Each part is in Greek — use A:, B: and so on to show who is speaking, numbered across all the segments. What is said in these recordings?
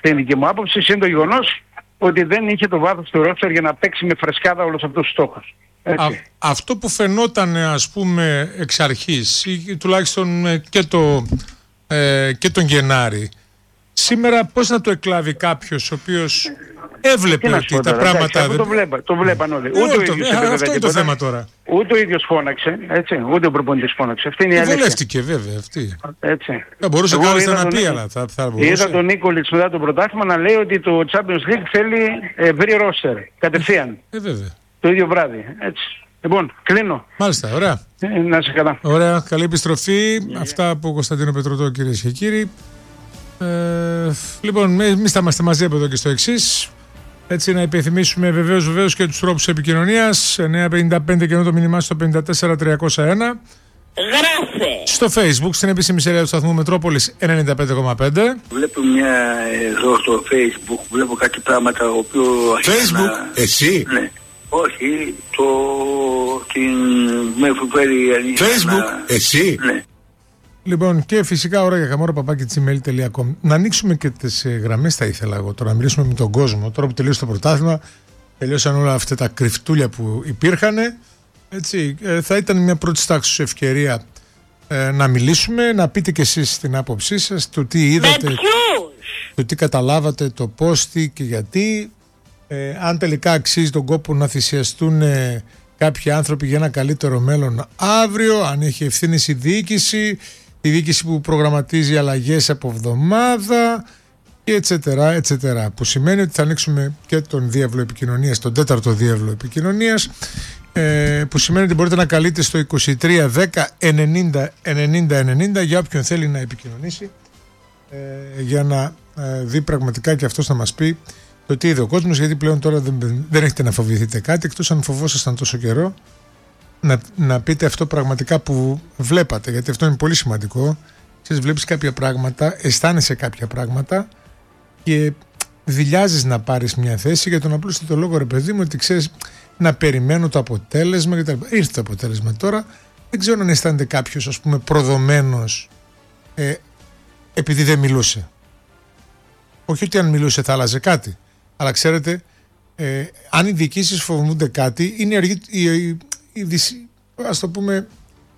A: Αυτή είναι η δική μου άποψη. Είναι το γεγονός ότι δεν είχε το βάθος του ρόστερ για να παίξει με φρεσκάδα όλους αυτούς τους στόχους.
B: Αυτό που φαινόταν, ας πούμε, εξ αρχής, ή τουλάχιστον και τον Γενάρη, σήμερα πώς να το εκλάβει κάποιος ο οποίος έβλεπε ότι τα πράγματα...
A: Αυτό το βλέπαν όλοι.
B: Αυτό είναι το θέμα τώρα.
A: Ούτε ο ίδιος φώναξε, έτσι, ούτε ο προπονητής φώναξε. Αυτή είναι η αλήθεια.
B: Βολεύτηκε βέβαια αυτή.
A: Έτσι.
B: Θα μπορούσε κάλλιστα να πει, αλλά θα μπορούσε.
A: Είδα τον Νίκολιτς μετά το πρωτάθλημα να λέει ότι το Champions League θέλει ευρύ ρόστερ, κατευθείαν.
B: Βέβαια.
A: Το ίδιο βράδυ, έτσι. Λοιπόν, κλείνω.
B: Μάλιστα, ωραία.
A: Να είσαι καλά.
B: Ωραία, καλή επιστροφή. Αυτά από Κωνσταντίνο Πετρωτό, κυρίες και κύριοι. Λοιπόν, εμείς θα είμαστε μαζί από εδώ και στο εξής. Έτσι, να υπενθυμίσουμε βεβαίως και τους τρόπους επικοινωνίας. 955 και ενώ το μήνυμά στο 54301.
C: Γράφε!
B: Στο Facebook, στην επίσημη σελίδα του σταθμού Μετρόπολης 95,5.
D: Βλέπω εδώ στο Facebook, βλέπω κάτι πράγματα οποίο...
E: Facebook, εσύ?
D: Ναι. Όχι, με φέρει...
E: Facebook, εσύ?
D: Ναι.
B: Λοιπόν, και φυσικά ώρα για καμόρα@gmail.com. Να ανοίξουμε και τις γραμμές, θα ήθελα εγώ τώρα, να μιλήσουμε με τον κόσμο. Τώρα που τελείωσε το πρωτάθλημα, τελείωσαν όλα αυτά τα κρυφτούλια που υπήρχαν. Έτσι, θα ήταν μια πρώτη τάξη ευκαιρία να μιλήσουμε, να πείτε κι εσείς την άποψή σας, το τι είδατε, το τι καταλάβατε, το πώς, τι και γιατί. Αν τελικά αξίζει τον κόπο να θυσιαστούν κάποιοι άνθρωποι για ένα καλύτερο μέλλον αύριο, αν έχει ευθύνες η διοίκηση που προγραμματίζει αλλαγές από εβδομάδα και etc. Που σημαίνει ότι θα ανοίξουμε και τον διάβλο επικοινωνίας, τον τέταρτο διάβλο επικοινωνίας, που σημαίνει ότι μπορείτε να καλείτε στο 23 10 90 90 για όποιον θέλει να επικοινωνήσει, για να δει πραγματικά και αυτός να μας πει το τι είδε ο κόσμος, γιατί πλέον τώρα δεν έχετε να φοβηθείτε κάτι, εκτός αν φοβόσασταν τόσο καιρό, να πείτε αυτό πραγματικά που βλέπατε, γιατί αυτό είναι πολύ σημαντικό. Ξέρεις, βλέπεις κάποια πράγματα, αισθάνεσαι κάποια πράγματα και δειλιάζεις να πάρεις μια θέση για τον απλούστατο λόγο, ρε παιδί μου, ότι ξέρεις, να περιμένω το αποτέλεσμα κτλ. Ήρθε το αποτέλεσμα τώρα, δεν ξέρω αν αισθάνεται κάποιος, ας πούμε, προδομένος επειδή δεν μιλούσε. Όχι ότι αν μιλούσε θα άλλαζε κάτι, αλλά ξέρετε, αν οι διοικήσεις φοβούνται κάτι, είναι ας το πούμε,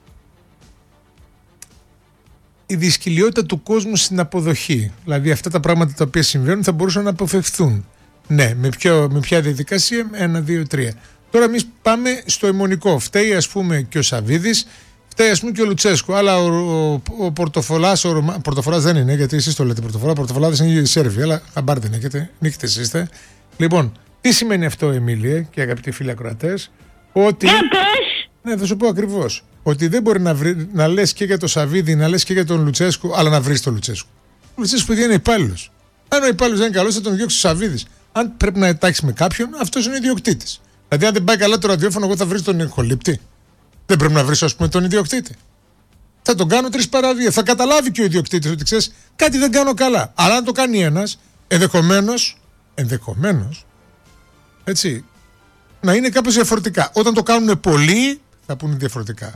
B: η δυσκολιότητα του κόσμου στην αποδοχή. Δηλαδή αυτά τα πράγματα τα οποία συμβαίνουν θα μπορούσαν να αποφευθούν. Ναι, με ποια διαδικασία? 1, 2, 3. Τώρα εμείς πάμε στο αιμονικό. Φταίει, ας πούμε, και ο Σαββίδης, φταίει, ας πούμε, και ο Λουτσέσκου. Αλλά ο Πορτοφολάς δεν είναι, γιατί εσείς το λέτε Πορτοφολάδες είναι οι Σέρβοι, αλλά χαμπάρ δεν έχετε, νύχτες είστε. Λοιπόν, τι σημαίνει αυτό, Εμίλιε και αγαπητοί φίλοι ακροατές? Ότι... Ναι, θα σου πω ακριβώς. Ότι δεν μπορεί να λες και για τον Σαββίδη, να λες και για τον Λουτσέσκου, αλλά να βρεις τον Λουτσέσκου. Ο Λουτσέσκου είναι υπάλληλος. Αν ο υπάλληλος δεν είναι καλός, θα τον διώξει ο Σαββίδης. Αν πρέπει να ετάξει με κάποιον, αυτός είναι ο ιδιοκτήτης. Δηλαδή, αν δεν πάει καλά το ραδιόφωνο, εγώ θα βρεις τον ηχολήπτη. Δεν πρέπει να βρεις, ας πούμε, τον ιδιοκτήτη. Θα τον κάνω 3 παρά 2. Θα καταλάβει και ο ιδιοκτήτης ότι ξέρεις, κάτι δεν κάνω καλά. Αλλά αν το κάνει ένας, ενδεχομένως, έτσι, να είναι κάπως διαφορετικά. Όταν το κάνουν πολλοί, θα πούνε διαφορετικά.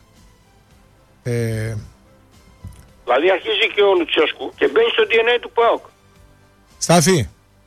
F: Δηλαδή αρχίζει και ο Λουτσέσκου και μπαίνει στο DNA του ΠΑΟΚ.
B: Στάθη,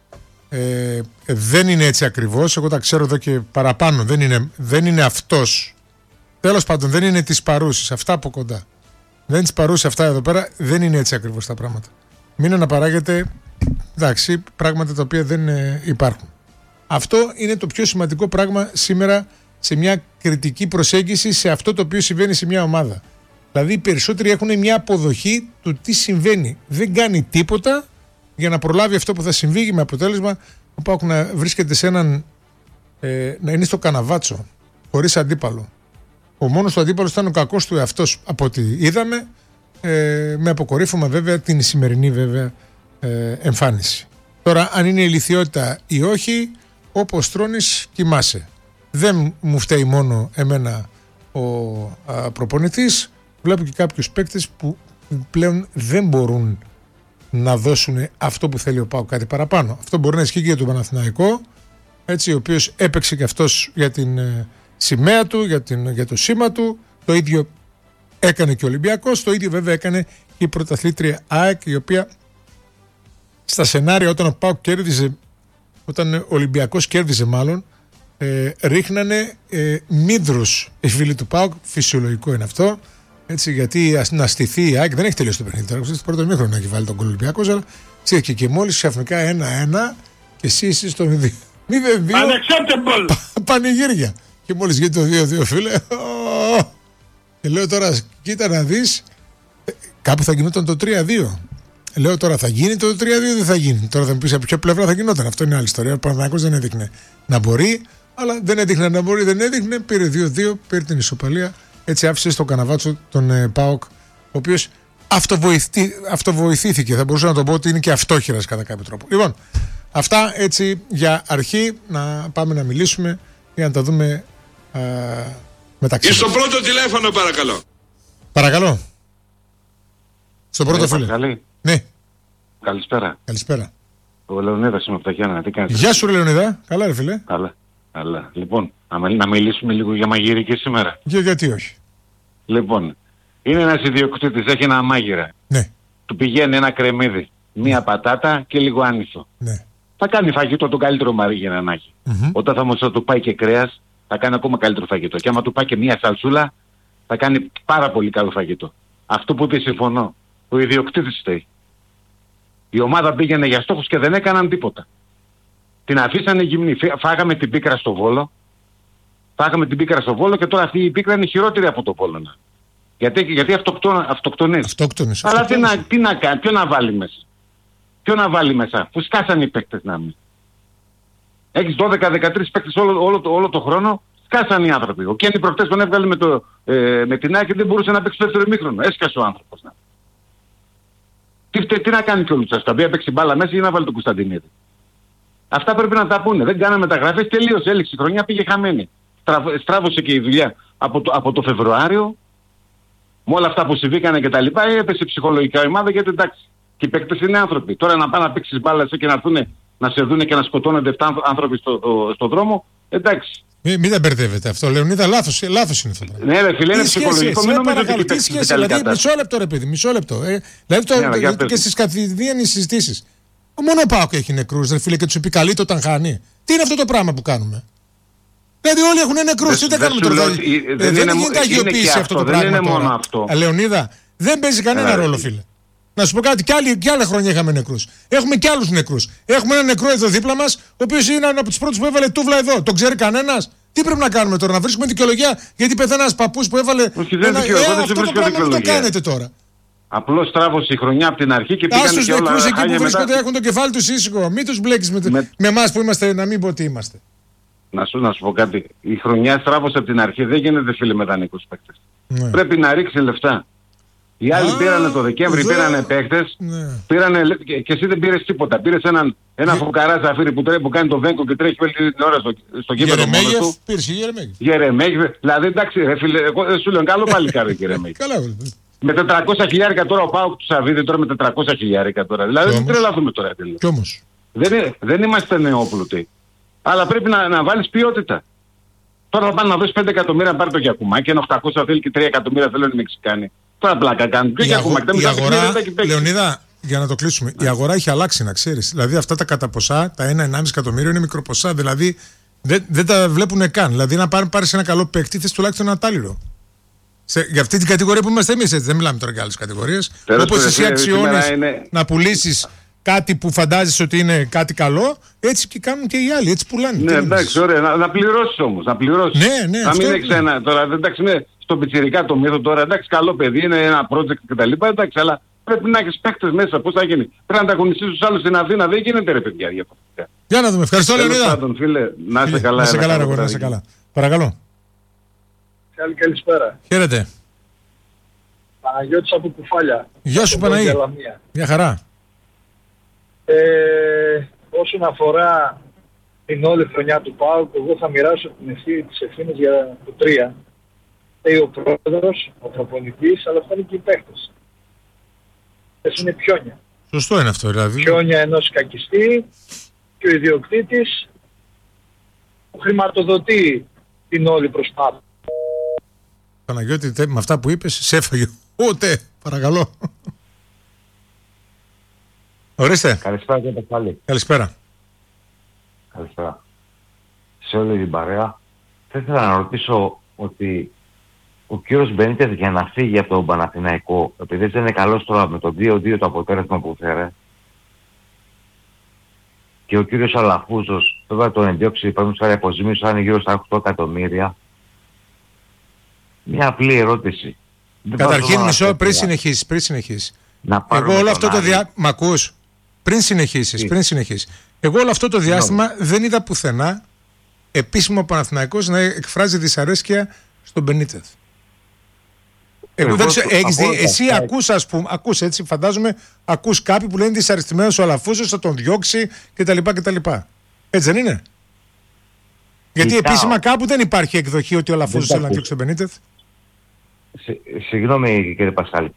B: δεν είναι έτσι ακριβώς. Εγώ τα ξέρω εδώ και παραπάνω. Δεν είναι αυτός. Τέλος πάντων, δεν είναι της παρούσης. Αυτά από κοντά. Δεν είναι της παρούσης αυτά εδώ πέρα. Δεν είναι έτσι ακριβώς τα πράγματα. Μην αναπαράγετε, εντάξει, πράγματα τα οποία δεν υπάρχουν. Αυτό είναι το πιο σημαντικό πράγμα σήμερα σε μια κριτική προσέγγιση σε αυτό το οποίο συμβαίνει σε μια ομάδα. Δηλαδή οι περισσότεροι έχουν μια αποδοχή του τι συμβαίνει. Δεν κάνει τίποτα για να προλάβει αυτό που θα συμβεί, με αποτέλεσμα ο ΠΑΟΚ να βρίσκεται σε έναν να είναι στο καναβάτσο, χωρίς αντίπαλο. Ο μόνος του αντίπαλος ήταν ο κακός του εαυτός, από ό,τι είδαμε, με αποκορύφωμα βέβαια την σημερινή βέβαια εμφάνιση. Τώρα, αν είναι ηλιθιότητα ή όχι, όπως τρώνεις κοιμάσαι. Δεν μου φταίει μόνο εμένα ο προπονητής. Βλέπω και κάποιους παίκτες που πλέον δεν μπορούν να δώσουν αυτό που θέλει ο ΠΑΟΚ, κάτι παραπάνω. Αυτό μπορεί να ισχύει και για τον Παναθηναϊκό, έτσι, ο οποίος έπαιξε και αυτός για την σημαία του, για το σήμα του. Το ίδιο έκανε και ο Ολυμπιακός. Το ίδιο βέβαια έκανε και η πρωταθλήτρια ΑΕΚ, η οποία στα σενάρια όταν ο ΠΑΟΚ κέρδιζε, όταν ο Ολυμπιακός κέρδιζε μάλλον, ρίχνανε μύδρους οι φίλοι του ΠΑΟΚ. Φυσιολογικό είναι αυτό. Έτσι, γιατί να στηθεί η ΑΕΚ, δεν έχει τελειώσει το παιχνίδι τώρα. Στο πρώτο μήχρονο έχει βάλει τον Ολυμπιακός, αλλά και μόλις ξαφνικά 1-1 και εσύ είσαι στο 0-2.
F: Unacceptable!
B: Πανηγύρια. Και μόλις γίνει το 2-2, φίλε. Και λέω τώρα, κοίτα να δεις, κάπου θα γινόταν το 3-2. Λέω τώρα, θα γίνει το 3-2 ή δεν θα γίνει. Τώρα θα μου πεις από ποια πλευρά θα γινόταν. Αυτό είναι άλλη ιστορία. Ο Παναθηναϊκός δεν έδειχνε να μπορεί, αλλά δεν έδειχνε να μπορεί, δεν έδειχνε. Πήρε 2-2, πήρε την ισοπαλία. Έτσι άφησε στο καναβάτσο τον ΠΑΟΚ, ο οποίος αυτοβοηθήθηκε. Θα μπορούσα να το πω ότι είναι και αυτόχειρας κατά κάποιο τρόπο. Λοιπόν, αυτά έτσι για αρχή. Να πάμε να μιλήσουμε για να τα δούμε μεταξύ μας.
E: Στο πρώτο τηλέφωνο, παρακαλώ.
B: Παρακαλώ. Στο πρώτο φίλε. Ναι.
C: Καλησπέρα.
B: Καλησπέρα.
C: Ο Λεωνίδας είμαι από τα Γιάννενα. Τι κάνετε?
B: Γεια σου, Λεωνίδα. Καλά, ρε φίλε.
C: Καλά. Λοιπόν, να μιλήσουμε λίγο για μαγειρική σήμερα.
B: Γιατί όχι.
C: Λοιπόν, είναι ένας ιδιοκτήτης, έχει ένα μάγειρα.
B: Ναι.
C: Του πηγαίνει ένα κρεμμύδι, μία πατάτα και λίγο άνηθο.
B: Ναι.
C: Θα κάνει φαγητό το καλύτερο μαγείρα να έχει. Όταν θα του πάει και κρέας, θα κάνει ακόμα καλύτερο φαγητό. Και άμα του πάει και μία σαλσούλα, θα κάνει πάρα πολύ καλό φαγητό. Αυτό που δεν συμφωνώ, ο ιδιοκτήτης φταίει. Η ομάδα πήγαινε για στόχους και δεν έκαναν τίποτα. Την αφήσανε γυμνή. Φάγαμε την πίκρα στο Βόλο. Και τώρα αυτή η πίκρα είναι χειρότερη από το Βόλο. Γιατί αυτοκτονείς. Αλλά τι να κάνει, ποιο να βάλει μέσα. Που σκάσαν οι παίκτες να μην. Έχεις 12-13 παίκτες όλο το χρόνο. Σκάσαν οι άνθρωποι. Ο Κένι προχτές τον έβγαλε με την ΑΕΚ και δεν μπορούσε να παίξει το δεύτερο ημίχρονο. Έσκασε ο άνθρωπος. Τι να κάνει και ο Λουτσάς, θα μπει να παίξει μπάλα μέσα ή να βάλει τον Κωνσταντινίδη. Αυτά πρέπει να τα πούνε. Δεν κάναμε μεταγραφές, τελείωσε, έληξε η χρονιά, πήγε χαμένη. Στράβωσε και η δουλειά από το Φεβρουάριο, με όλα αυτά που συμβήκανε και τα λοιπά, έπεσε ψυχολογικά η ομάδα γιατί εντάξει. Και οι παίκτες είναι άνθρωποι. Τώρα να πάνε να παίξεις μπάλα και να έρθουν να σε δούνε και να σκοτώνονται 7 άνθρωποι στον δρόμο, εντάξει.
B: Μην τα μπερδεύετε αυτό, Λεωνίδα, λάθος είναι αυτό.
C: Ναι, ρε φίλε, είναι ψυχολογικό.
B: Τι σχέση, δηλαδή, μισό λεπτό, ρε παιδί, μισό λεπτό. Δηλαδή και στις καθημερινές συζητήσεις. Μόνο ο ΠΑΟΚ έχει νεκρούς, ρε φίλε, και τους επικαλείται όταν χάνει. Τι είναι αυτό το πράγμα που κάνουμε? Δηλαδή όλοι έχουν νεκρούς, τι δεν κάνουμε τώρα? Δεν γίνεται αγιοποίηση αυτό το πράγμα.
C: Δεν είναι μόνο αυτό.
B: Λεωνίδα, δεν παίζει κανένα ρόλο, φίλε. Να σου πω κάτι, κι άλλα χρόνια είχαμε νεκρούς. Έχουμε κι άλλους νεκρούς. Έχουμε ένα νεκρό εδώ δίπλα μας, ο οποίος είναι από τους πρώτους που έβαλε τούβλα εδώ. Τον ξέρει κανένας? Τι πρέπει να κάνουμε τώρα, να βρίσκουμε δικαιολογία γιατί πεθαίνει ένας παππούς που έβαλε.
C: Όχι, δεν
B: αυτό το πράγμα μην το κάνετε τώρα.
C: Απλώς τράβωσε η χρονιά από την αρχή και πήγανε
B: και όλα. Άσους νεκρούς εκεί που βρίσκονται έχουν το κεφάλι τους ήσυχο. Μην τους μπλέκεις με εμάς που είμαστε, να μην πω τι είμαστε.
C: Να σου πω κάτι. Η χρονιά στράβωσε από την αρχή. Δεν γίνεται φίλοι με δανεικούς παίκτες. Ναι. Πρέπει να ρίξει λεφτά. Οι άλλοι πήρανε το Δεκέμβρη, πήρανε παίχτες, πήρανε, και εσύ δεν πήρες τίποτα. Πήρες ένα φουκαρά Ζαφύρι που κάνει το βέγκο και τρέχει όλη την ώρα στο κήπεδο μόνος του.
B: Πήρες
C: Γερεμέγεφ. Δηλαδή εντάξει ρε φίλε, εγώ δεν σου λέω καλό παλικάρι Γερεμέγεφ. Με 400 χιλιάρικα τώρα ο ΠΑΟΚ του Σαββίδη τώρα με 400 χιλιάρικα τώρα. Δηλαδή δεν τρελαθούμε τώρα.
B: Κι όμως.
C: Δεν είμαστε νεόπλουτοι. Αλλά πρέπει να βάλεις ποιότητα. Τώρα θα πάνε να δώσεις 5 εκατομμύρια να πάρει το Γιακουμάκι, ένα 800 θέλει και 3 εκατομμύρια θέλουν οι Μεξικάνοι. Τώρα πλάκα κάνουν.
B: Η αγορά, Λεωνίδα, για να το κλείσουμε, η αγορά έχει αλλάξει, να ξέρεις. Δηλαδή αυτά τα καταποσά, τα 1-1,5 εκατομμύριο είναι μικροποσά. Δηλαδή δεν τα βλέπουν καν. Δηλαδή να πάρεις ένα καλό παίκτη, θες τουλάχιστον ένα τάλιρο. Για αυτή την κατηγορία που είμαστε εμείς, έτσι. Δεν μιλάμε τώρα για άλλες κατηγορίες. Όπως εσύ αξιώνεις να πουλήσεις κάτι που φαντάζεσαι ότι είναι κάτι καλό, έτσι και κάνουν και οι άλλοι, έτσι πουλάνε.
C: Ναι, εντάξει, ωραία. Να πληρώσεις όμως. Να πληρώσεις.
B: Ναι,
C: να μην έχεις ένα. Τώρα, εντάξει, είναι στο πιτσιρικά το μύθο τώρα. Εντάξει, καλό παιδί, είναι ένα project κτλ. Εντάξει, αλλά πρέπει να έχεις παίκτες μέσα. Πώς θα γίνει? Πρέπει να ανταγωνιστείς τους άλλους στην Αθήνα. Δεν γίνεται ρε παιδιά.
B: Για να δούμε. Ευχαριστώ, Λεωνίδα.
C: Να είσαι καλά.
B: Να είσαι καλά. Παρακαλώ.
G: Καλησπέρα.
B: Χαίρετε.
G: Παναγιώτης από Κουφάλια.
B: Γεια σου Παναγί. Μια χαρά.
G: Όσον αφορά την όλη χρονιά του ΠΑΟΚ, εγώ θα μοιράσω τις ευθύνες για το 3. Ο πρόεδρος, ο προπονητής, αλλά αυτό είναι και οι παίχτες. Αυτές είναι πιόνια.
B: Σωστό είναι αυτό δηλαδή.
G: Πιόνια ενός κακιστή και ο ιδιοκτήτης που χρηματοδοτεί την όλη προσπάθεια.
B: Παναγιώτη, με αυτά που είπες, σε έφαγε. Ούτε, παρακαλώ. Ορίστε.
H: Καλησπέρα κύριε Πασχάλη.
B: Καλησπέρα.
H: Καλησπέρα. Σε όλη την παρέα. Θα ήθελα να ρωτήσω ότι ο κύριος Μπενίτες για να φύγει από τον Παναθηναϊκό, επειδή δεν είναι καλός τώρα με το 2-2 το αποτέλεσμα που φέρε, και ο κύριος Αλαφούζος τώρα τον ενδιώξει, παραδείγματος χάρη αποζημίωση, θα είναι γύρω στα 8 εκατομμύρια. Μια απλή ερώτηση.
B: Καταρχήν μισό, πριν συνεχίσεις. Εγώ όλο αυτό το διάστημα. Μ' ακούς? Πριν συνεχίσεις. Εγώ όλο αυτό το διάστημα δεν είδα πουθενά επίσημο Παναθηναϊκός να εκφράζει δυσαρέσκεια στον Μπενίτεθ. Εσύ ακούς έτσι, φαντάζομαι, ακούς κάποιοι που λένε δυσαρεστημένος ο Αλαφούζος, θα τον διώξει κτλ. Έτσι δεν είναι? Γιατί επίσημα κάπου δεν υπάρχει εκδοχή ότι ο Αλαφούζος θέλει να διώξει τον Μπενίτεθ.
H: Συγγνώμη κύριε Πασχάλη.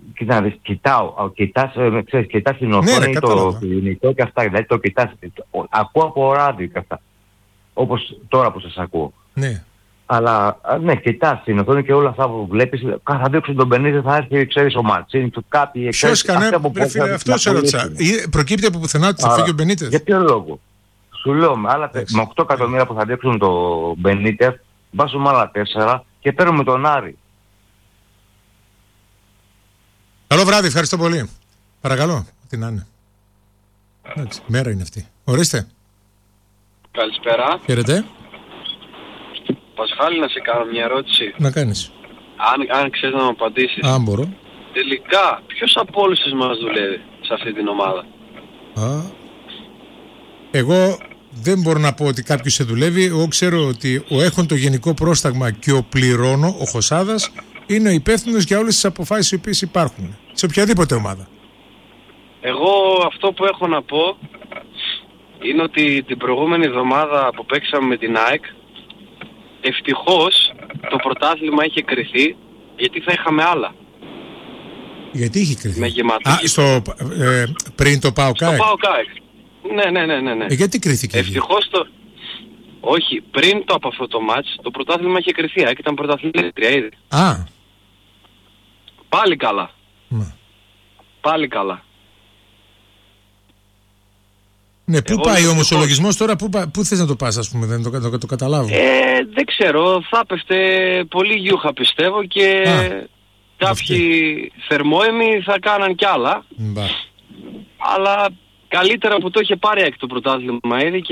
H: Κοιτάς την οθόνη, το κινητό και αυτά, δηλαδή το κοιτάς. Ακούω από ράδιο και αυτά. Όπως τώρα που σας ακούω.
B: Ναι.
H: Αλλά ναι, κοιτάς την οθόνη και όλα αυτά που βλέπεις, θα διώξουν τον Μπενίτεθ, θα έρθει, ξέρεις, ο Μαρτσίνη, κάποιοι...
B: Ποιος αυτό σε ρώτησα. Προκύπτει από πουθενά ότι θα φύγει ο Μπενίτεθ?
H: Για ποιο λόγο? Σου λέω, με 8 εκατομμύρια που θα διώξουν τον Μπενίτεθ, βάζουμε άλλα 4 και παίρνουμε τον Άρη.
B: Καλό βράδυ, ευχαριστώ πολύ. Παρακαλώ, τι να είναι. Εντάξει, μέρα είναι αυτή. Ορίστε.
I: Καλησπέρα.
B: Χαίρετε.
I: Πασχάλη, να σε κάνω μια ερώτηση.
B: Να κάνεις.
I: Αν ξέρεις να μου απαντήσεις.
B: Αν μπορώ.
I: Τελικά, ποιος από όλους μας δουλεύει σε αυτή την ομάδα?
B: Εγώ δεν μπορώ να πω ότι κάποιος σε δουλεύει. Εγώ ξέρω ότι ο έχον το γενικό πρόσταγμα και ο πληρώνω, ο Χωσάδας, είναι ο υπεύθυνος για όλες τις αποφάσεις οι οποίες υπάρχουν σε οποιαδήποτε ομάδα.
I: Εγώ αυτό που έχω να πω είναι ότι την προηγούμενη εβδομάδα που παίξαμε με την ΑΕΚ, ευτυχώς το πρωτάθλημα είχε κρυθεί, γιατί θα είχαμε άλλα.
B: Γιατί είχε κρυθεί?
I: Με
B: πριν το ΠΑΟΚ?
I: Στο ΠΑΟΚ. Ναι.
B: Γιατί κρίθηκε?
I: Ευτυχώς όχι, πριν από αυτό το μάτς, το πρωτάθλημα είχε κρυθεί. ΑΕΚ ήταν πρωταθλήτρια ήδη. Πάλι καλά. Πάλι καλά.
B: Ναι, πού πάει όμως ο λογισμός τώρα, πού θες να το πας, ας πούμε, δεν το καταλάβω.
I: Δεν ξέρω, θα πέφτε πολύ γιούχα πιστεύω και κάποιοι θερμόαιμοι θα κάναν κι άλλα. Αλλά καλύτερα που το είχε πάρει ΑΕΚ το πρωτάθλημα ήδη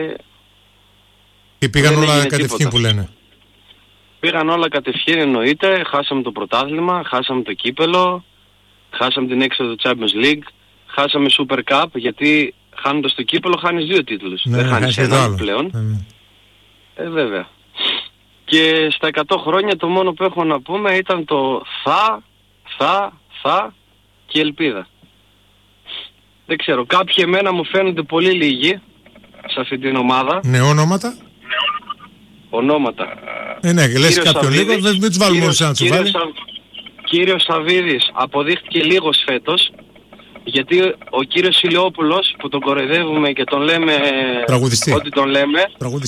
B: και πήγαν όλα κατευθείαν που λένε.
I: Πήγαν όλα κατευθείαν, εννοείται. Χάσαμε το πρωτάθλημα, χάσαμε το κύπελο, χάσαμε την έξοδο του Champions League, χάσαμε Super Cup, γιατί χάνοντας το κύπελο χάνεις 2 τίτλους.
B: Ναι,
I: δεν χάνεις έναν πλέον. Βέβαια. Και στα 100 χρόνια το μόνο που έχω να πούμε ήταν το θα και ελπίδα. Δεν ξέρω, κάποιοι εμένα μου φαίνονται πολύ λίγοι σε αυτή την ομάδα.
B: Ναι, ονόματα. Ναι, λες κάποιον λίγο, δεν τους βάλουμε όλους ένα τσουβάλι.
I: Κύριος Σαββίδης αποδείχτηκε λίγος φέτος, γιατί ο κύριος Ηλιόπουλος που τον κοροϊδεύουμε και τον λέμε ό,τι τον λέμε,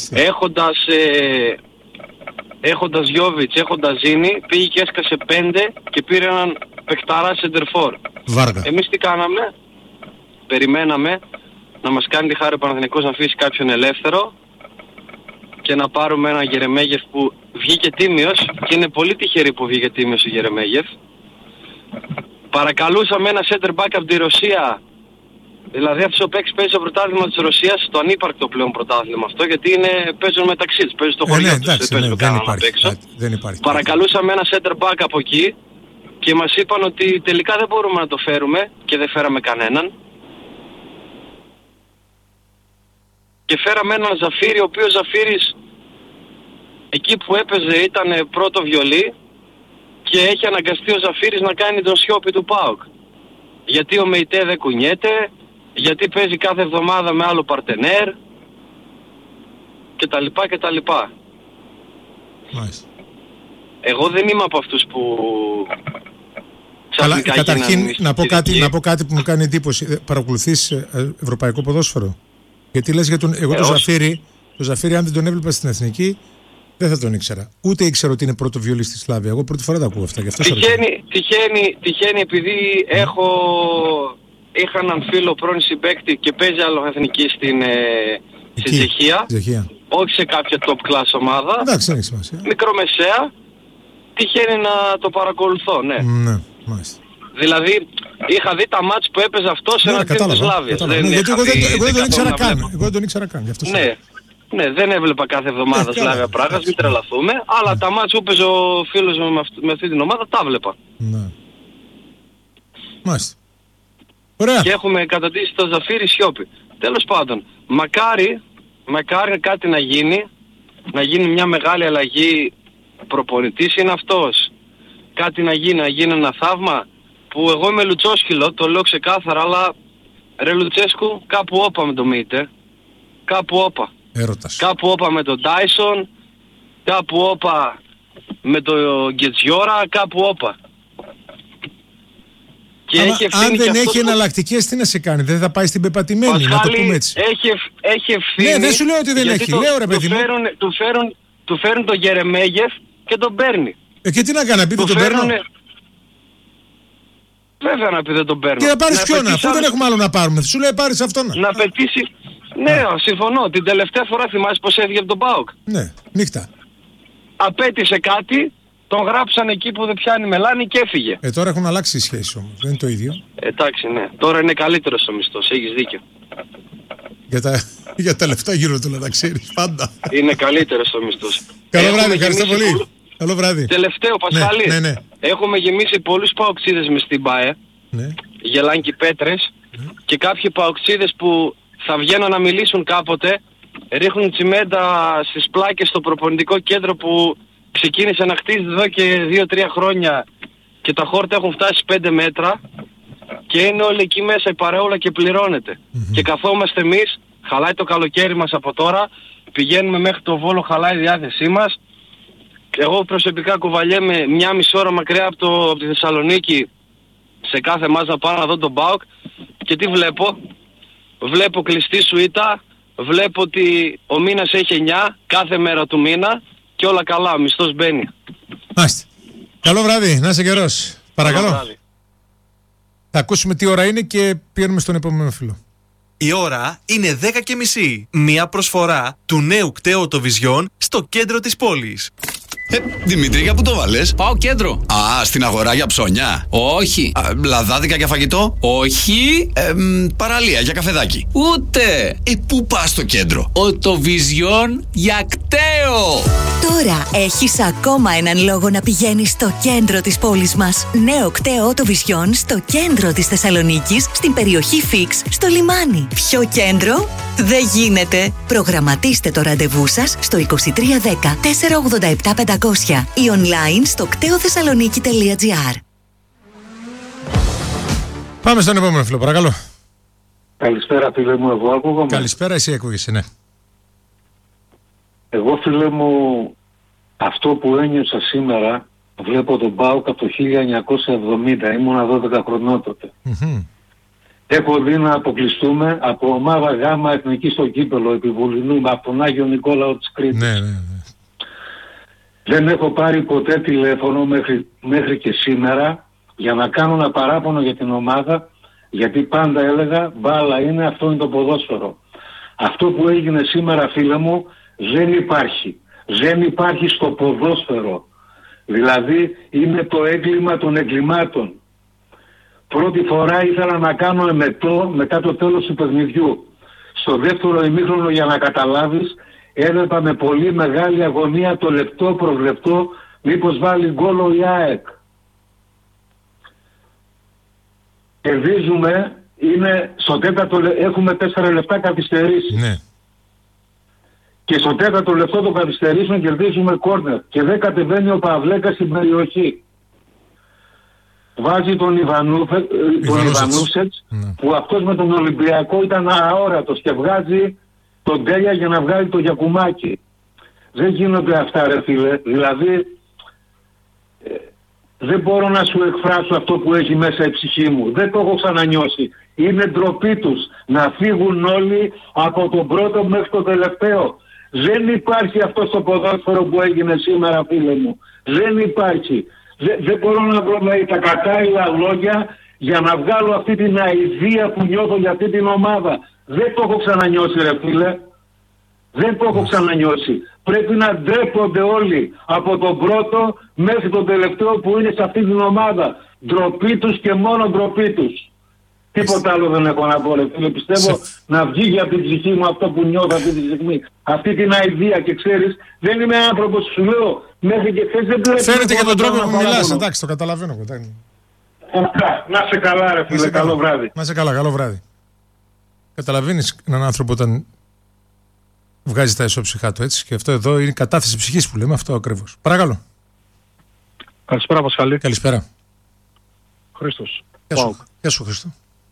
I: έχοντας Γιόβιτς, έχοντας Ζήνη, πήγε και έσκασε 5 και πήρε έναν παιχταρά σεντερφόρ.
B: Βάργα.
I: Εμείς τι κάναμε? Περιμέναμε να μας κάνει τη χάρη ο Παναθηναϊκός να αφήσει κάποιον ελεύθερο και να πάρουμε έναν Γερεμέγεφ που βγήκε τίμιος και είναι πολύ τυχερή που βγήκε τίμιος ο Γερεμέγεφ. Παρακαλούσαμε ένα center back από τη Ρωσία, δηλαδή αυτός ο παίκτης παίζει στο πρωτάθλημα της Ρωσίας, το ανύπαρκτο πλέον πρωτάθλημα αυτό, γιατί παίζουν μεταξύ τους, παίζουν στο χωριό τους,
B: δεν υπάρχει.
I: Παρακαλούσαμε ένα center back από εκεί και μας είπαν ότι τελικά δεν μπορούμε να το φέρουμε και δεν φέραμε κανέναν. Και φέραμε έναν Ζαφύρι, ο οποίος Ζαφύρης εκεί που έπαιζε ήταν πρώτο βιολί και έχει αναγκαστεί ο Ζαφύρης να κάνει τον Σιώπη του ΠΑΟΚ. Γιατί ο Μεϊτέ δεν κουνιέται, γιατί παίζει κάθε εβδομάδα με άλλο παρτενέρ κτλ.
B: Μάλιστα.
I: Εγώ δεν είμαι από αυτούς που...
B: Αλλά καταρχήν να πω κάτι που μου κάνει εντύπωση. Παρακολουθείς ευρωπαϊκό ποδόσφαιρο? Γιατί λες για εγώ το Ζαφύρι αν δεν τον έβλεπα στην Εθνική δεν θα τον ήξερα. Ούτε ήξερα ότι είναι πρώτο βιολί στη Σλάβια. Εγώ πρώτη φορά τα ακούω αυτά.
I: Τυχαίνει επειδή έχω είχα έναν φίλο πρώην συμπαίκτη και παίζει αλλοεθνική στην Τσεχία. Όχι σε κάποια top class ομάδα.
B: Εντάξει, δεν έχει σημασία.
I: Μικρομεσαία. Τυχαίνει να το παρακολουθώ, ναι.
B: Ναι, μάλιστα.
I: Δηλαδή, είχα δει τα μάτς που έπαιζε αυτό σε ένα team της Σλάβιας.
B: Γιατί εγώ δεν τον ήξερα καν. Εγώ δεν τον ήξερα καν.
I: Ναι, δεν έβλεπα κάθε εβδομάδα Σλάβια Πράγας, μην τρελαθούμε. Αλλά τα μάτς που έπαιζε ο φίλος μου με αυτή την ομάδα τα βλέπα.
B: Ναι. Μάλιστα. Ωραία.
I: Και έχουμε κατατήσει το Ζαφύρι Σιώπη. Τέλος πάντων, μακάρι κάτι να γίνει μια μεγάλη αλλαγή. Προπονητής είναι αυτός. Κάτι να γίνει ένα θαύμα. Που εγώ είμαι λουτσόσκυλο, το λέω ξεκάθαρα, αλλά ρε Λουτσέσκου, κάπου όπα με το Μίτε. Κάπου όπα.
B: Έρωτας.
I: Κάπου όπα με τον Τάισον, κάπου όπα με τον Γκετζιόρα, κάπου όπα.
B: Και αν δεν έχει εναλλακτικές, τι να σε κάνει, δεν θα πάει στην πεπατημένη, Πασχάλη, να το πούμε έτσι.
I: Έχει ευθύνη.
B: Ναι, δεν σου λέω ότι δεν έχει, λέω ρε παιδί μου.
I: Του φέρουν τον Γερεμέγεφ και τον παίρνει.
B: Και τι να κάνει, να πει δεν τον παίρνω.
I: Βέβαια να πει δεν τον παίρνω.
B: Και να πάρεις ποιον, αφού δεν έχουμε άλλο να πάρουμε. Σου λέει πάρεις αυτόν.
I: Να πετύσει. Ναι, συμφωνώ. Την τελευταία φορά θυμάσαι πως έφυγε από τον ΠΑΟΚ.
B: Ναι, νύχτα.
I: Απέτησε κάτι, τον γράψαν εκεί που δεν πιάνει μελάνη και έφυγε.
B: Τώρα έχουν αλλάξει οι σχέσεις όμως. Δεν είναι το ίδιο.
I: Εντάξει, ναι. Τώρα είναι καλύτερος ο μισθός. Έχεις δίκιο.
B: Για τα λεφτά γύρω του να ξέρεις πάντα.
I: Είναι καλύτερος ο μισθός.
B: Καλό βράδυ, ευχαριστώ πολύ. Καλό βράδυ.
I: Τελευταίο, Πασχαλή.
B: Ναι.
I: Έχουμε γεμίσει πολλούς παοξίδες μες στην ΠΑΕ.
B: Ναι.
I: Γελάνκι Πέτρες. Ναι. Και κάποιοι παοξίδες που θα βγαίνουν να μιλήσουν κάποτε ρίχνουν τσιμέντα στις πλάκες στο προπονητικό κέντρο που ξεκίνησε να χτίζει εδώ και 2-3 χρόνια και τα χόρτα έχουν φτάσει 5 μέτρα και είναι όλοι εκεί μέσα η παρεόλα και πληρώνεται. Και καθόμαστε εμείς, χαλάει το καλοκαίρι μας από τώρα, πηγαίνουμε μέχρι το Βόλο, χαλάει η διάθεσή μας. Εγώ προσωπικά κουβαλιέμαι 1,5 ώρα μακριά από τη Θεσσαλονίκη σε κάθε μάτς να πάω να δω τον ΠΑΟΚ και τι βλέπω. Βλέπω κλειστή σουίτα, βλέπω ότι ο μήνας έχει 9 κάθε μέρα του μήνα και όλα καλά, ο μισθός μπαίνει.
B: Μάλιστα. Καλό βράδυ, να είσαι καιρός. Παρακαλώ. Θα ακούσουμε τι ώρα είναι και πηγαίνουμε στον επόμενο φίλο.
J: Η ώρα είναι 10:30. Μία προσφορά του νέου κταίου οτοβιζιών στο κέντρο της πόλης.
K: Δημήτρη, για πού το βάλες?
L: Πάω κέντρο.
K: Α, στην αγορά για ψώνια?
L: Όχι.
K: Λαδάδικα για φαγητό?
L: Όχι.
K: Παραλία για καφεδάκι?
L: Ούτε.
K: Πού πας στο κέντρο?
L: Οτοβιζιόν για κταίο.
M: Τώρα έχεις ακόμα έναν λόγο να πηγαίνεις στο κέντρο της πόλης μας. Νέο κταίο οτοβιζιόν στο κέντρο της Θεσσαλονίκης, στην περιοχή Φίξ, στο λιμάνι. Ποιο κέντρο? Δεν γίνεται. Προγραμματίστε το ραντεβού σας στο 2310 487 500 ή online στο κτεοθεσσαλονίκη.gr.
B: Πάμε στον επόμενο φίλο, παρακαλώ.
G: Καλησπέρα φίλε μου, εγώ ακούγομαι.
B: Καλησπέρα, εσύ ακούγεσαι, ναι.
G: Εγώ φίλε μου, αυτό που ένιωσα σήμερα, βλέπω τον ΠΑΟΚ από το 1970, ήμουνα 12 χρονών τότε. Έχω δει να αποκλειστούμε από ομάδα Γάμα Εθνική στο κύπελο, επιβολινούμε από τον Άγιο Νικόλαο της Κρήτης.
B: Ναι.
G: Δεν έχω πάρει ποτέ τηλέφωνο μέχρι και σήμερα για να κάνω ένα παράπονο για την ομάδα, γιατί πάντα έλεγα μπάλα είναι, αυτό είναι το ποδόσφαιρο. Αυτό που έγινε σήμερα φίλε μου δεν υπάρχει. Δεν υπάρχει στο ποδόσφαιρο. Δηλαδή είναι το έγκλημα των εγκλημάτων. Πρώτη φορά ήθελα να κάνω εμετό μετά το τέλος του παιχνιδιού. Στο δεύτερο ημίχρονο, για να καταλάβεις, έβλεπα με πολύ μεγάλη αγωνία το λεπτό προς λεπτό μήπως βάλει γκολ ο ΑΕΚ. Κερδίζουμε, είναι στο τέταρτο, έχουμε 4 λεπτά καθυστερήσει.
B: Ναι. Και στο τέταρτο λεπτό το καθυστερήσουμε, κερδίζουμε κόρνερ. Και δεν κατεβαίνει ο Παυλέκας στην περιοχή. Βάζει τον Ιβανούσετς, που αυτός με τον Ολυμπιακό ήταν αόρατος και βγάζει τον Τέλεια για να βγάλει το Γιακουμάκι. Δεν γίνονται αυτά ρε φίλε. Δηλαδή δεν μπορώ να σου εκφράσω αυτό που έχει μέσα η ψυχή μου. Δεν το έχω ξανανιώσει. Είναι ντροπή τους να φύγουν όλοι από τον πρώτο μέχρι τον τελευταίο. Δεν υπάρχει αυτό στο ποδόσφαιρο που έγινε σήμερα φίλε μου. Δεν υπάρχει. Δεν μπορώ να βρω τα κατάλληλα λόγια
C: για να βγάλω αυτή την αηδία που νιώθω για αυτή την ομάδα. Δεν το έχω ξανανιώσει ρε φίλε. Δεν το έχω ξανανιώσει. Πρέπει να ντρέπονται όλοι από τον πρώτο μέχρι τον τελευταίο που είναι σε αυτή την ομάδα. Ντροπή τους και μόνο ντροπή τους. Τίποτα άλλο δεν έχω να πω ρε φίλε. Πιστεύω να βγει από την ψυχή μου αυτό που νιώθω αυτή τη στιγμή. Αυτή την αηδία και ξέρεις, δεν είμαι άνθρωπος σου λέω. Μέχρι και χθες δεν πρέπει.
B: Φαίνεται και τον τρόπο που μιλάς, εντάξει, το καταλαβαίνω.
C: Να σε καλά ρε φίλε, καλό βράδυ.
B: Να σε καλά, καλό βράδυ. Καταλαβαίνεις έναν άνθρωπο όταν βγάζει τα ισόψυχά του έτσι και αυτό εδώ είναι η κατάθεση ψυχής που λέμε, αυτό ακριβώς. Παρακαλώ.
N: Καλησπέρα Πασχαλή.
B: Καλησπέρα.
N: Χρήστος.
B: Γεια σου Χρήστο.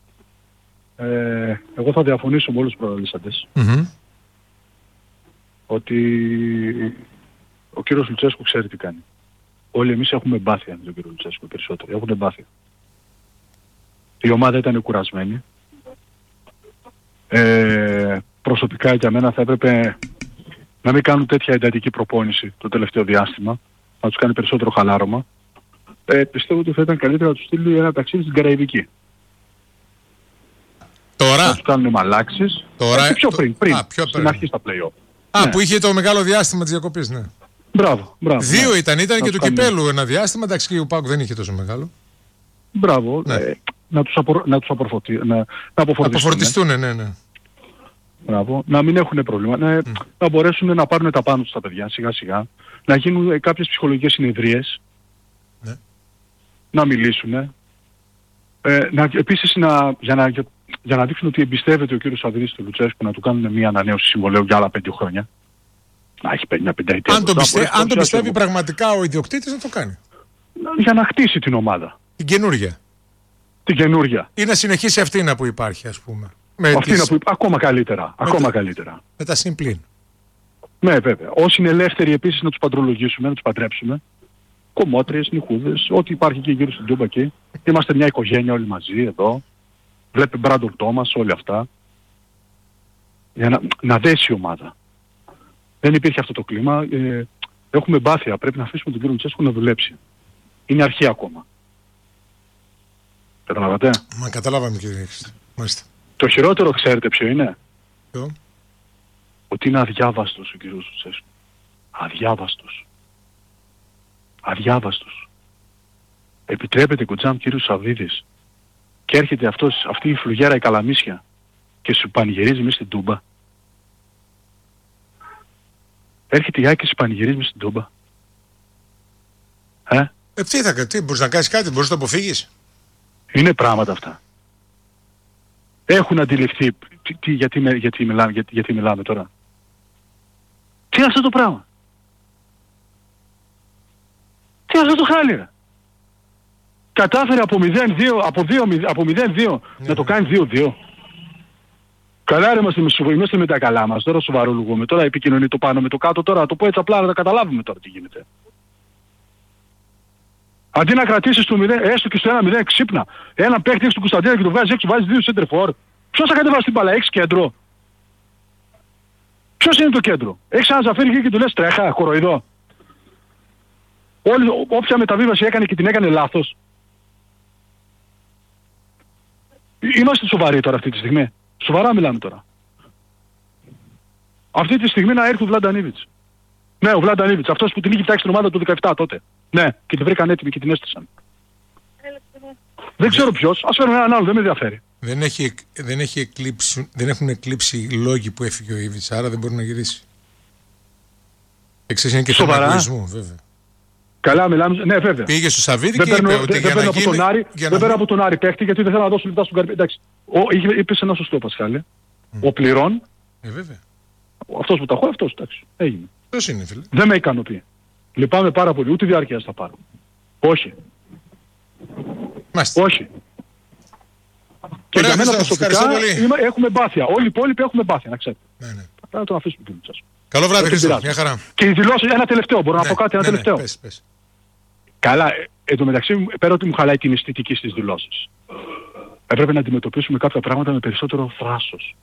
N: Εγώ θα διαφωνήσω με όλους τους προλαλήσαντες. Ότι ο κύριος Λουτσέσκου ξέρει τι κάνει. Όλοι εμείς έχουμε εμπάθεια με τον κύριο Λουτσέσκου περισσότερο. Έχουν εμπάθεια. Η ομάδα ήταν κουρασμένη. Προσωπικά για μένα θα έπρεπε να μην κάνουν τέτοια εντατική προπόνηση το τελευταίο διάστημα. Να τους κάνει περισσότερο χαλάρωμα. Πιστεύω ότι θα ήταν καλύτερα να τους στείλει ένα ταξίδι στην Καραϊβική.
B: Τώρα.
N: Να τους κάνουν μαλάξεις.
B: Τώρα.
N: Πιο πριν. Στην αρχή στα play-off.
B: Ναι. Που είχε το μεγάλο διάστημα της διακοπής, ναι.
N: Μπράβο.
B: Δύο ήταν και του κυπέλου ένα διάστημα, εντάξει και ο Πάκου δεν είχε τόσο μεγάλο.
N: Μπράβο.
B: Ναι.
N: Να τους αποφορτιστούν.
B: Ναι.
N: Μπράβο. Να μην έχουν πρόβλημα. Να μπορέσουν να πάρουν τα πάνω τους τα παιδιά σιγά σιγά. Να γίνουν κάποιες ψυχολογικές συνεδρίες.
B: Ναι.
N: Να μιλήσουν. Επίσης για να δείξουν ότι εμπιστεύεται ο κύριος Σαββίδης του Λουτσέσκου να του κάνουν μια ανανέωση συμβολαίου για άλλα 5 χρόνια. Να έχει μια πενταετία.
B: Αν το πιστεύει πραγματικά ο ιδιοκτήτης να το κάνει.
N: Για να χτίσει την ομάδα.
B: Την καινούργια. Ή να συνεχίσει αυτή που υπάρχει ας πούμε.
N: Ακόμα καλύτερα.
B: Με τα συμπλήν.
N: Ναι βέβαια. Όσοι είναι ελεύθεροι επίσης να τους παντρολογήσουμε, να τους παντρέψουμε. Κομμότριες, νυχούδες, ό,τι υπάρχει και γύρω στην Τούμπα εκεί. Είμαστε μια οικογένεια όλοι μαζί εδώ. Βλέπει Μπράντον Τόμας, όλα αυτά. Για να δέσει η ομάδα. Δεν υπήρχε αυτό το κλίμα. Έχουμε εμπάθεια. Πρέπει να αφήσουμε τον κύριο Λουτσέσκου να δουλέψει. Είναι αρχή ακόμα. Καταλάβατε.
B: Μα καταλάβαμε κύριε. Μάλιστα.
N: Το χειρότερο ξέρετε ποιο είναι.
B: Ποιο?
N: Ότι είναι αδιάβαστος ο κύριος Λουτσέσκου. Αδιάβαστος. Επιτρέπεται κοντζάμ κύριος Σαββίδης και έρχεται αυτή η φλουγέρα η καλαμίσια και σου πανηγυρίζει μες στην Τούμπα. Έρχεται η Άκη και σου πανηγυρίζει μες στην Τούμπα.
B: Τι μπορείς να κάνεις κάτι, μπορείς να το αποφύγεις.
N: Είναι πράγματα αυτά. Έχουν αντιληφθεί γιατί μιλάμε τώρα. Τι είναι αυτό το πράγμα. Τι είναι αυτό το χάλι ρε. Κατάφερε από 0-2 να το κάνει 2-2. Καλά ρε είμαστε με τα καλά μας. Τώρα σοβαρολογούμε. Τώρα επικοινωνεί το πάνω με το κάτω. Τώρα το πω έτσι απλά να τα καταλάβουμε τώρα τι γίνεται. Αντί να κρατήσεις το 0, έστω και στο 1-0 ξύπνα. Ένα παίχτη έξω του Κωνσταντίνα και το βγάζεις έξω, βάζεις 2 σέντερφορ. Ποιος θα κατεβάσει την μπάλα, έχεις κέντρο. Ποιος είναι το κέντρο. Έχεις ένα Ζαφύρι και του λες τρέχα, κοροϊδό. Όποια μεταβίβαση έκανε και την έκανε λάθος. Είμαστε σοβαροί τώρα αυτή τη στιγμή. Σοβαρά μιλάμε τώρα. Αυτή τη στιγμή να έρθει ο Βλαντανίβιτς. Ναι, ο Βλαντανίβιτς, αυτός που την είχε φτιάξει την ομάδα του 17 τότε. Ναι, και την βρήκαν έτοιμη και την έστησαν. Δεν ξέρω ποιος, ας φέρουμε έναν άλλο, δεν με ενδιαφέρει.
B: Δεν έχουν εκλείψει οι λόγοι που έφυγε ο Ήβιτς, άρα δεν μπορεί να γυρίσει. Εξής είναι και θέμα εγωισμού, βέβαια.
N: Καλά, μιλάμε. Ναι, βέβαια.
B: Πήγε στο Σαββίδη και είπε ότι για να γίνει.
N: Δεν παίρνω από τον Άρη παίχτη γιατί δεν θέλω να δώσω λεπτά στον Καρπή. Εντάξει. Είπε ένα σωστό Πασχάλη. Ο πληρών.
B: Βέβαια.
N: Αυτός που τα έχω, αυτός. Εντάξει. Έγινε.
B: Ποιος είναι, φίλε.
N: Δεν με ικανοποιεί. Λυπάμαι πάρα πολύ. Ούτε διάρκεια θα πάρω. Όχι.
B: Μάλιστα.
N: Όχι. Και για μένα προσωπικά έχουμε εμπάθεια. Όλοι οι υπόλοιποι έχουμε εμπάθεια, να ξέρετε.
B: Ναι.
N: Θα τον αφήσουμε την σας.
B: Καλό βράδυ, Χρήστο. Μια χαρά.
N: Και οι δηλώσεις, ένα τελευταίο. Μπορώ να πω κάτι, ένα τελευταίο.
B: Πες.
N: Καλά, εν τω μεταξύ, πέρα ότι μου χαλάει την αισθητική στις δηλώσεις. Έπρεπε να αντιμετωπίσουμε κάποια πράγματα με περισσότερο θράσος.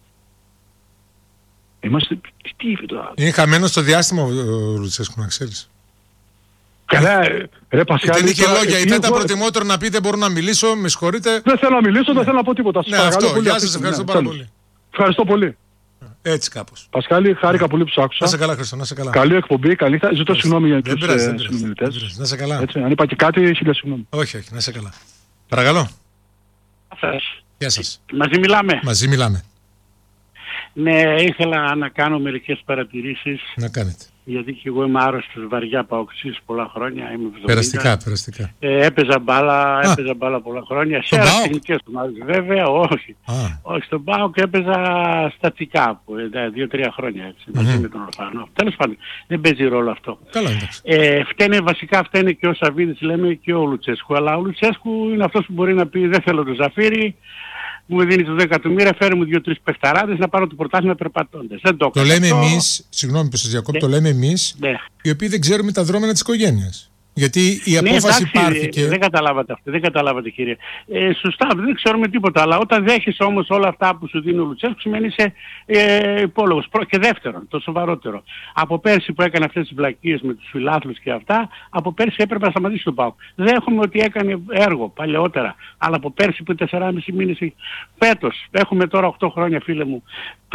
N: Είμαστε. Τι είπε τώρα.
B: Είναι χαμένο στο διάστημα ο Λουτσέσκου, να ξέρεις.
N: Καλά, ρε Πασχάλη.
B: Δεν είχε λόγια. Ήταν προτιμότερο να πείτε μπορώ να μιλήσω, με συγχωρείτε.
N: Δεν θέλω να μιλήσω, δεν θέλω να πω τίποτα.
B: Ναι, αυτό. Γεια σας, ευχαριστώ πάρα πολύ.
N: Ευχαριστώ πολύ.
B: Έτσι κάπως.
N: Πασχάλη, χάρηκα πολύ που σ' άκουσα.
B: Να σε καλά, Χρήστο, να σε καλά.
N: Καλή εκπομπή, καλή. Ζητώ συγγνώμη για τους
B: συνομιλητές. Να σε καλά.
N: Έτσι, αν είπα και κάτι, χίλια συγγνώμη.
B: Όχι, να σε καλά. Παρακαλώ. Γεια σας.
O: Μαζί μιλάμε.
B: Μαζί μιλάμε.
O: Ναι, ήθελα να κάνω μερικές παρατηρήσεις.
B: Να κάνετε.
O: Γιατί και εγώ είμαι άρρωστος βαριά παοξής πολλά χρόνια. Είμαι 70.
B: Περαστικά.
O: Έπαιζα μπάλα πολλά χρόνια. Σε αεραστηνικές ομάδες βέβαια, όχι. Όχι, στον ΠΑΟΚ έπαιζα στατικά 2-3 χρόνια έτσι, μαζί με τον Ορφανό. Τέλος πάντων, δεν παίζει ρόλο αυτό.
B: Καλά, εντάξει.
O: Βασικά φταίνε και ο Σαββίδης λέμε και ο Λουτσέσκου. Αλλά ο Λουτσέσκου είναι αυτός που μπορεί να πει δεν θέλω το Ζαφύρι. Μου δίνει το 10 εκατομμύρια, φέρε μου 2-3 παιχταράδες να πάρω το πρωτάθλημα περπατώντας. Δεν το
B: λέμε εμείς, συγγνώμη που σας διακόπτω, το λέμε εμείς, οι οποίοι δεν ξέρουμε τα δρόμενα της οικογένειας. Γιατί η απόφαση πάρθηκε.
O: Δεν καταλάβατε κύριε. Σωστά, δεν ξέρουμε τίποτα. Αλλά όταν δέχεσαι όμως όλα αυτά που σου δίνει ο Λουτσέσκου, σημαίνει είσαι υπόλογος. Και δεύτερον, το σοβαρότερο. Από πέρσι που έκανε αυτές τις βλακίες με τους φιλάθλους και αυτά, από πέρσι έπρεπε να σταματήσει τον ΠΑΟΚ. Δέχομαι ότι έκανε έργο παλαιότερα. Αλλά από πέρσι που είναι 4,5 μήνες. Φέτος, έχουμε τώρα 8 χρόνια φίλε μου.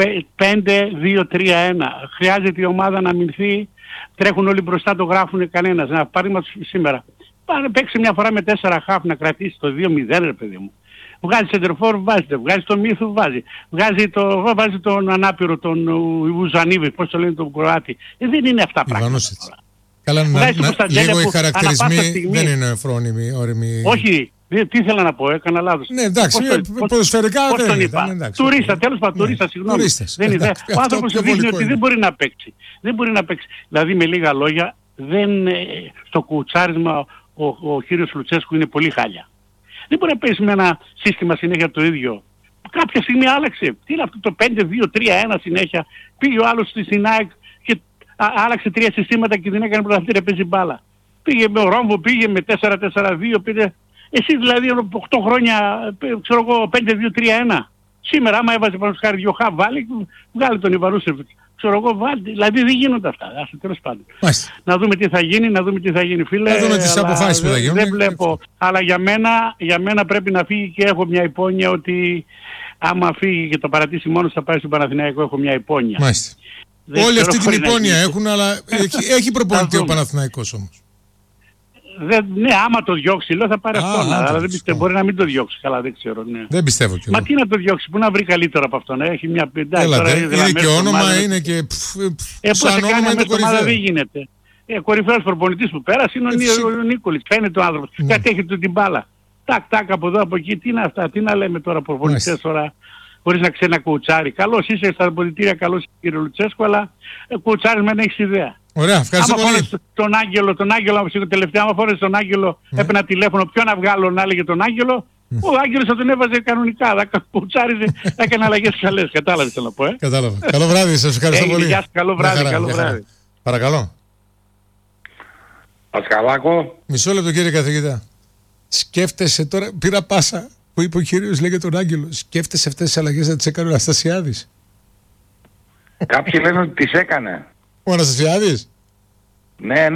O: 5-2-3-1. Χρειάζεται η ομάδα να αμυνθεί. Τρέχουν όλοι μπροστά, το γράφουν κανένας. Να πάρουμε σήμερα. Παίξει μια φορά με 4 χαφ να κρατήσει το 2-0 ρε παιδί μου. Βγάζει σεντερφόρ, βγάζει το Μύθου, βάζει τον ανάπηρο, τον Ουζανίβη, πώς το λένε τον Κροάτι. Δεν είναι αυτά πράγματα.
B: Καλά, λίγο οι χαρακτηρισμοί δεν είναι φρόνιμοι, όριμοι.
O: Όχι. Τι ήθελα να πω, έκανα λάθος.
B: Ναι, εντάξει, ποδοσφαιρικά δεν ήταν.
O: Τουρίστα, τέλος πάντων, τουρίστα, συγγνώμη. Ο άνθρωπος δείχνει ότι δεν μπορεί να παίξει. Δηλαδή, με λίγα λόγια, στο κουτσάρισμα ο κύριος Λουτσέσκου είναι πολύ χάλια. Δεν μπορεί να παίξει με ένα σύστημα συνέχεια το ίδιο. Κάποια στιγμή άλλαξε. Τι είναι αυτό το 5-2-3-1 συνέχεια. Πήγε ο άλλος στην ΑΕΚ και άλλαξε 3 συστήματα και δεν έκανε πρωταθλήτρια, παίζει μπάλα. Πήγε με ο Ρόμβο, πήγε με 4-4-2, πήγε. Εσύ δηλαδή 8 χρόνια, ξέρω εγώ, 5-2-3-1. Σήμερα άμα έβαζε πάνω χάρη 2 χαβ, βγάλει τον Ιβαρούσεφ. Ξέρω εγώ, βάλει. Δηλαδή δεν γίνονται αυτά. Τέλος πάντων. Να δούμε τι θα γίνει, φίλε.
B: Να δούμε τις αποφάσεις που θα γίνουν.
O: Δεν βλέπω. Αλλά για μένα πρέπει να φύγει και έχω μια υπόνοια ότι άμα φύγει και το παρατήσει μόνος θα πάει στον Παναθηναϊκό, έχω μια υπόνοια.
B: Μάλιστα. Όλοι αυτή την υπόνοια έχουν, αλλά έχει προπονητή ο Παναθηναϊκός όμως.
O: Ναι, άμα το διώξει, λέω θα πάρει αυτόν. Αλλά δεν πιστεύω, μπορεί να μην το διώξει. Καλά, δεν ξέρω. Ναι.
B: Δεν πιστεύω κι εγώ.
O: Μα τι να το διώξει, πού να βρει καλύτερο από αυτόν. Έχει μια
B: πεντάρα. Είναι και όνομα, είναι και.
O: Σαν όνομα είναι κορυφαίο. Δεν γίνεται. Κορυφαίος προπονητής που πέρασε είναι ο Νίκολης. Φαίνεται ο άνθρωπος. Κάτι έχει του την μπάλα. Τάκ από εδώ από εκεί. Τι είναι αυτά, τι να λέμε τώρα προπονητές τώρα. Χωρίς να ξέρει να κουτσάρει. Καλώς είσαι στα αποδυτήρια, καλώς κύριε Λουτσέσκου, αλλά κουτσάρεις με να έχεις ιδέα.
B: Ωραία, ευχαριστώ πολύ.
O: Τον Άγγελο, τελευταία, άμα φόρεσαι τον Άγγελο, έπαιρνα τηλέφωνο, ποιο να βγάλω να έλεγε τον Άγγελο, ο Άγγελος θα τον έβαζε κανονικά, θα κουτσάριζε, θα έκανε αλλαγές καλές. Κατάλαβες θέλω να πω,
B: Κατάλαβα. Καλό βράδυ, σας ευχαριστώ πολύ.
O: Γεια σας, καλό βράδυ.
B: Παρακαλώ.
P: Πασχαλάκο.
B: Μισό λεπτό κύριε καθηγητά. Σκέφτεσαι τώρα, πήρα πάσα που είπε ο κύριος, λέγε τον Άγγελο, σκέφτεσαι αυτές τις αλλαγές να τις έκανε ο Αναστασιάδης.
P: Κάποιοι λένε ότι τις έκανε.
B: Ο Αναστασιάδης.
P: Ναι.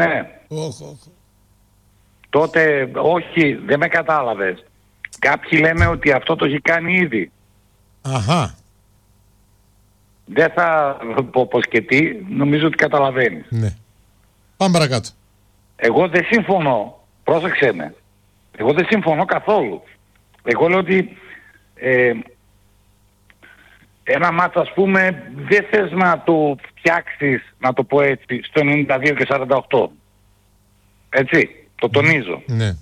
P: Τότε, όχι, δεν με κατάλαβες. Κάποιοι λένε ότι αυτό το έχει κάνει ήδη.
B: Αχα.
P: Δεν θα πω πως και τι, νομίζω ότι καταλαβαίνεις.
B: Ναι. Πάμε παρακάτω.
P: Εγώ δεν συμφωνώ, πρόσεξε με. Εγώ δεν συμφωνώ καθόλου. Εγώ λέω ότι ένα μάτς ας πούμε δεν θες να το φτιάξεις, να το πω έτσι, στο 92 και 48. Έτσι, το τονίζω.
B: Ναι.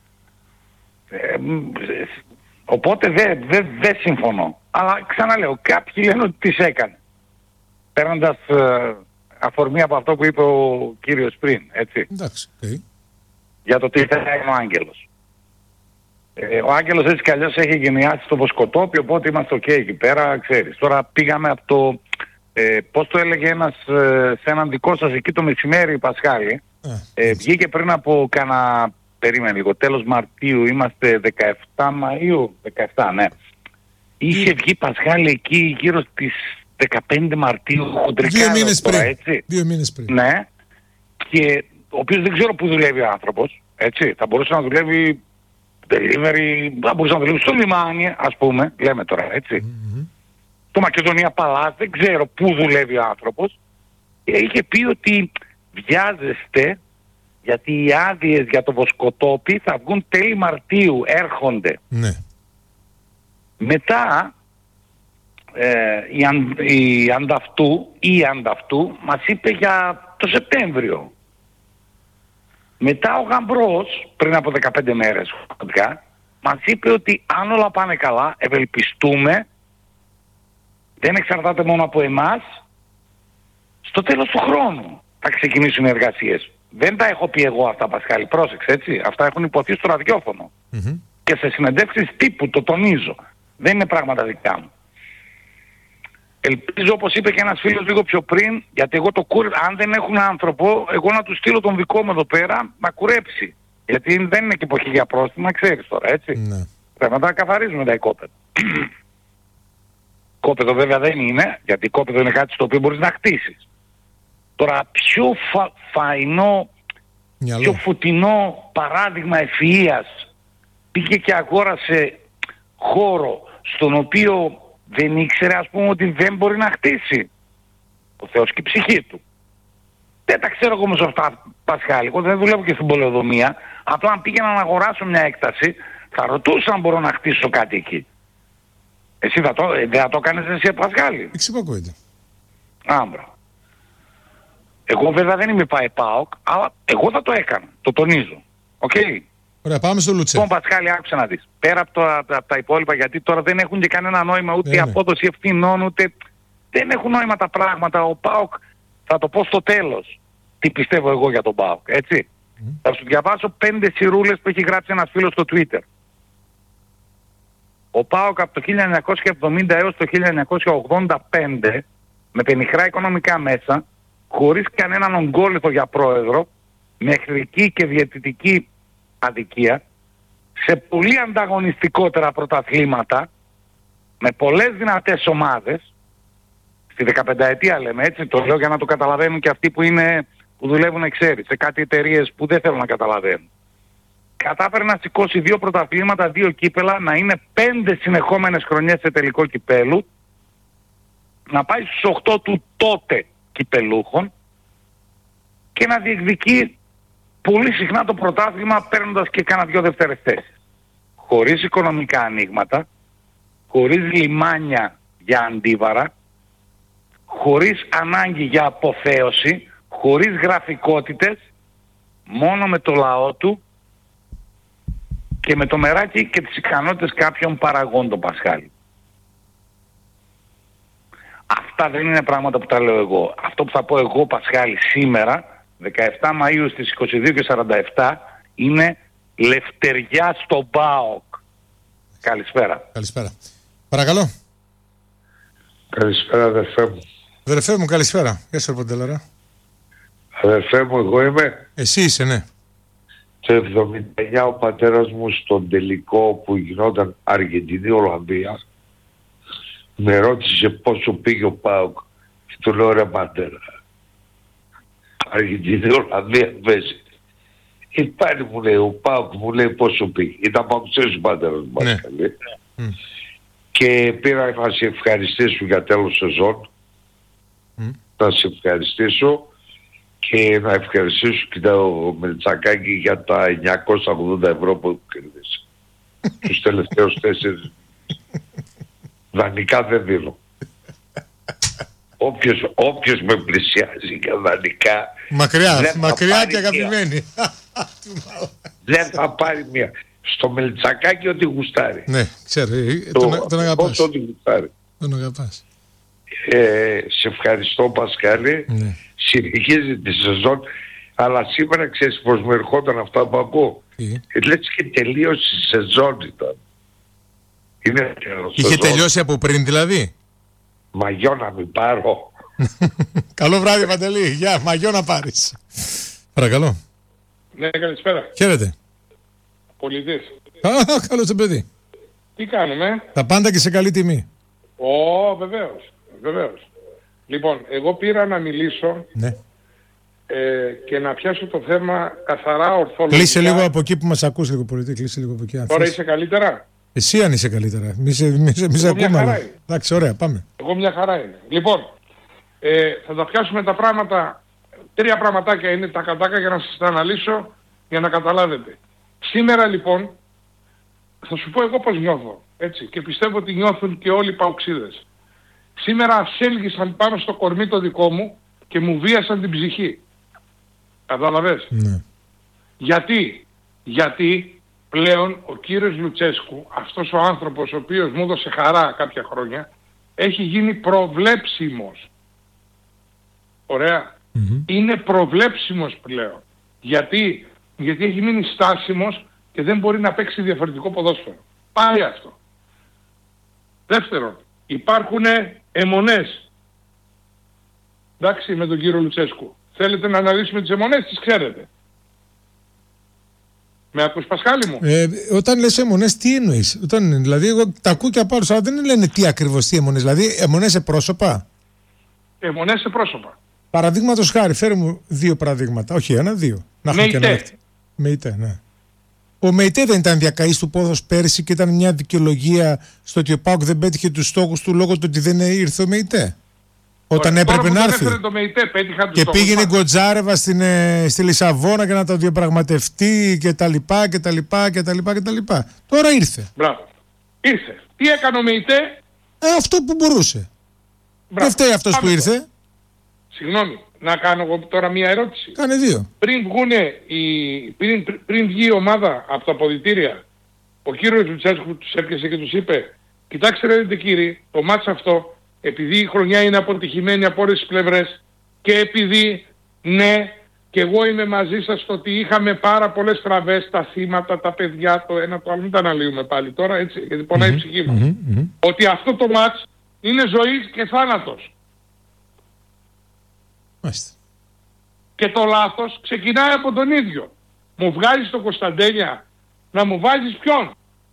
P: Οπότε δεν συμφωνώ. Αλλά ξαναλέω, κάποιοι λένε ότι τις έκανε. Παίρνοντας αφορμή από αυτό που είπε ο κύριος πριν, έτσι.
B: Εντάξει, okay.
P: Για το τι θα έκανε ο Άγγελος. Ο Άγγελος έτσι κι αλλιώς έχει γενιάσει στο Βοσκοτόπι, οπότε είμαστε ok εκεί πέρα, ξέρεις. Τώρα πήγαμε από το, πώς το έλεγε ένας σε έναν δικό σας εκεί το μεσημέρι, Πασχάλη. Βγήκε πριν από περίμενε λίγο, τέλος Μαρτίου, είμαστε 17 Μαΐου, 17 ναι. Είχε βγει Πασχάλη εκεί γύρω στις 15 Μαρτίου, χοντρικά τώρα, έτσι.
B: 2 μήνες πριν.
P: Ναι, και ο οποίος δεν ξέρω πού δουλεύει ο άνθρωπος, έτσι, θα μπορούσε να δουλεύει delivery, θα μπορούσε να δουλεύει στο λιμάνι, ας πούμε, λέμε τώρα, έτσι. Το Μακεδονία Παλάς, δεν ξέρω πού δουλεύει ο άνθρωπος. Είχε πει ότι βιάζεστε γιατί οι άδειες για το βοσκοτόπι θα βγουν τέλη Μαρτίου, έρχονται.
B: Ναι.
P: Μετά η Ανταυτού μας είπε για το Σεπτέμβριο. Μετά ο Γαμπρός, πριν από 15 μέρες, μας είπε ότι αν όλα πάνε καλά, ευελπιστούμε, δεν εξαρτάται μόνο από εμάς, στο τέλος του χρόνου θα ξεκινήσουν οι εργασίες. Δεν τα έχω πει εγώ αυτά, Πασχάλη, πρόσεξε, έτσι. Αυτά έχουν υποθεί στο ραδιόφωνο. Και σε συνεντεύξεις τύπου, το τονίζω. Δεν είναι πράγματα δικά μου. Ελπίζω, όπως είπε και ένας φίλος λίγο πιο πριν, γιατί εγώ αν δεν έχουν άνθρωπο, εγώ να του στείλω τον δικό μου εδώ πέρα να κουρέψει. Γιατί δεν είναι και εποχή για πρόστιμα, ξέρεις τώρα, έτσι.
B: Ναι.
P: Πρέπει να τα καθαρίζουμε τα οικόπεδα. Κόπεδο βέβαια δεν είναι, γιατί κόπεδο είναι κάτι στο οποίο μπορείς να χτίσεις. Τώρα πιο φαϊνό, πιο φωτεινό παράδειγμα ευφυΐας πήγε και αγόρασε χώρο στον οποίο δεν ήξερε, ας πούμε, ότι δεν μπορεί να χτίσει. Ο Θεός και η ψυχή του. Δεν τα ξέρω εγώ όμως αυτά, Πασχάλη. Εγώ δεν δουλεύω και στην πολεοδομία. Απλά αν πήγαινα να αγοράσω μια έκταση, θα ρωτούσα αν μπορώ να χτίσω κάτι εκεί. Εσύ δεν θα το κάνεις εσύ, Πασχάλη?
B: Εξυπακούεται.
P: Άμπρα. Εγώ βέβαια δεν είμαι ΠΑΟΚ, αλλά εγώ θα το έκανα. Το τονίζω. Οκ.
B: Ωραία, πάμε στο Λουτσέ.
P: Λοιπόν, Πασχάλη, άκουσα να δεις. Πέρα από τα υπόλοιπα, γιατί τώρα δεν έχουν και κανένα νόημα ούτε η απόδοση ευθυνών, ούτε... Δεν έχουν νόημα τα πράγματα. Ο ΠΑΟΚ, θα το πω στο τέλος, τι πιστεύω εγώ για τον ΠΑΟΚ, έτσι. Θα σου διαβάσω 5 σειρούλες που έχει γράψει ένας φίλος στο Twitter. Ο ΠΑΟΚ από το 1970 έως το 1985, με πενιχρά οικονομικά μέσα, χωρίς κανέναν ογκόλυθο για πρόεδρο, με εχθρική και διαιτητική αδικία, σε πολύ ανταγωνιστικότερα πρωταθλήματα, με πολλές δυνατές ομάδες, στη 15ετία λέμε, έτσι, το λέω για να το καταλαβαίνουν και αυτοί που δουλεύουν, ξέρεις, σε κάτι εταιρείες που δεν θέλουν να καταλαβαίνουν. Κατάφερε να σηκώσει 2 πρωταθλήματα, 2 κύπελα, να είναι 5 συνεχόμενες χρονιές σε τελικό κυπέλου, να πάει στους 8 του τότε κυπελούχων και να διεκδικεί πολύ συχνά το πρωτάθλημα παίρνοντας και κάνα 2 δεύτερες θέσεις. Χωρίς οικονομικά ανοίγματα, χωρίς λιμάνια για αντίβαρα, χωρίς ανάγκη για αποθέωση, χωρίς γραφικότητες, μόνο με το λαό του και με το μεράκι και τις ικανότητες κάποιων παραγόντων, Πασχάλη. Αυτά δεν είναι πράγματα που τα λέω εγώ. Αυτό που θα πω εγώ, Πασχάλη, σήμερα, 17 Μαΐου στις 22:47, είναι λευτεριά στο ΠΑΟΚ. Καλησπέρα.
B: Καλησπέρα. Παρακαλώ.
Q: Καλησπέρα, αδερφέ μου.
B: Αδερφέ μου, καλησπέρα. Γεια σου, Ποντελαρά.
Q: Αδερφέ μου, εγώ είμαι.
B: Εσύ είσαι, ναι.
Q: Το 79 ο πατέρας μου στον τελικό που γινόταν Αργεντινή-Ολλανδία με ρώτησε πόσο πήγε ο ΠΑΟΚ και του λέω, ρε πατέρα, Αργεντινή-Ολλανδία παίζει. Υπάρχει, μου λέει, ο ΠΑΟΚ μου λέει πόσο πήγε. Ήταν παγκοσμίος ο πατέρας μου, ναι. Και πήρα να σε ευχαριστήσω για τέλος σεζόν. Να σε ευχαριστήσω και να ευχαριστήσω και το Μελτσακάκη για τα 980 ευρώ που κέρδισε. Τους τελευταίους 4 δανεικά δεν δίνω. Όποιος με πλησιάζει για δανεικά,
B: μακριά και αγαπημένη,
Q: δεν θα πάρει μία. Στο Μελτσακάκι ό,τι γουστάρει.
B: Ναι, ξέρω, τον αγαπάς.
Q: Ό,τι γουστάρει.
B: Τον αγαπάς.
Q: Σε ευχαριστώ, Πασχάλη.
B: Ναι.
Q: Συνεχίζει τη σεζόν, αλλά σήμερα ξέρεις πως με ερχόταν αυτά που ακούω. Λες και τελείωσε η σεζόν ήταν.
B: Είχε τελειώσει από πριν δηλαδή.
Q: Μαγιό να μην πάρω.
B: Καλό βράδυ, Παντελή. Γεια, μαγιό να πάρεις. Παρακαλώ.
R: Ναι, καλησπέρα.
B: Χαίρετε.
R: Πολιτής.
B: Καλώς το παιδί.
R: Τι κάνουμε?
B: Τα πάντα και σε καλή τιμή.
R: Βεβαίως. Λοιπόν, εγώ πήρα να μιλήσω και να πιάσω το θέμα καθαρά ορθολογικά.
B: Κλείσε λίγο από εκεί που μας ακούς λίγο πολύ. Κλείσε λίγο από εκεί.
R: Τώρα είσαι καλύτερα.
B: Εσύ αν είσαι καλύτερα. Μη σε ακούμε. Εντάξει, ωραία, πάμε.
R: Εγώ μια χαρά είναι. Λοιπόν, θα τα πιάσουμε τα πράγματα. 3 πραγματάκια είναι τα κατάκα για να σας τα αναλύσω για να καταλάβετε. Σήμερα λοιπόν θα σου πω εγώ πώς νιώθω. Έτσι, και πιστεύω ότι νιώθουν και όλοι οι παοξίδες. Σήμερα αυσέλγησαν πάνω στο κορμί το δικό μου και μου βίασαν την ψυχή. Καταλαβες.
B: Ναι.
R: Γιατί πλέον ο κύριος Λουτσέσκου, αυτός ο άνθρωπος ο οποίος μου έδωσε χαρά κάποια χρόνια, έχει γίνει προβλέψιμος. Ωραία. Είναι προβλέψιμος πλέον. Γιατί έχει μείνει στάσιμος και δεν μπορεί να παίξει διαφορετικό ποδόσφαιρο. Πάλι αυτό. Δεύτερον, υπάρχουν αιμονές. Εντάξει, με τον κύριο Λουτσέσκου. Θέλετε να αναλύσουμε τις αιμονές, τις ξέρετε. Με ακούς, Πασχάλη μου?
B: Όταν λες αιμονές, τι εννοείς? Δηλαδή, εγώ τα ακούω και από άλλους, αλλά δεν λένε τι ακριβώς τι αιμονές. Δηλαδή, αιμονές σε πρόσωπα.
R: Αιμονές σε πρόσωπα.
B: Παραδείγματος χάρη, φέρε μου 2 παραδείγματα. Όχι 1, 2. Μεϊτέ, ναι. Ο Μεϊτέ δεν ήταν διακαής του πόδος πέρσι και ήταν μια δικαιολογία στο ότι ο ΠΑΟΚ δεν πέτυχε τους στόχους του λόγω του ότι δεν ήρθε ο Μεϊτέ? Όταν έπρεπε να έρθει. Και πήγαινε η Γκοτζάρεβα στη Λισαβόνα για να το διαπραγματευτεί κτλ. Τώρα ήρθε.
R: Μπράβο. Ήρθε. Τι έκανε ο Μεϊτέ?
B: Αυτό που μπορούσε. Δεν φταίει αυτός που ήρθε.
R: Συγγνώμη, να κάνω εγώ τώρα μία ερώτηση.
B: Κάνε 2.
R: Πριν βγει η ομάδα από τα αποδυτήρια, ο κύριος Λουτσέσκου τους έπιασε και τους είπε: κοιτάξτε ρε δείτε κύριοι, το μάτς αυτό, επειδή η χρονιά είναι αποτυχημένη από όλες τις πλευρές και επειδή, ναι, και εγώ είμαι μαζί σας στο ότι είχαμε πάρα πολλές τραβές, τα θύματα, τα παιδιά, το ένα το άλλο, μην τα αναλύουμε πάλι τώρα, έτσι, γιατί πονάει η ψυχή μας. Ότι αυτό το μάτς είναι ζωή και θάνατος. Και το λάθος ξεκινάει από τον ίδιο. Μου βγάζεις τον Κωνσταντέλια, να μου βάζεις ποιον?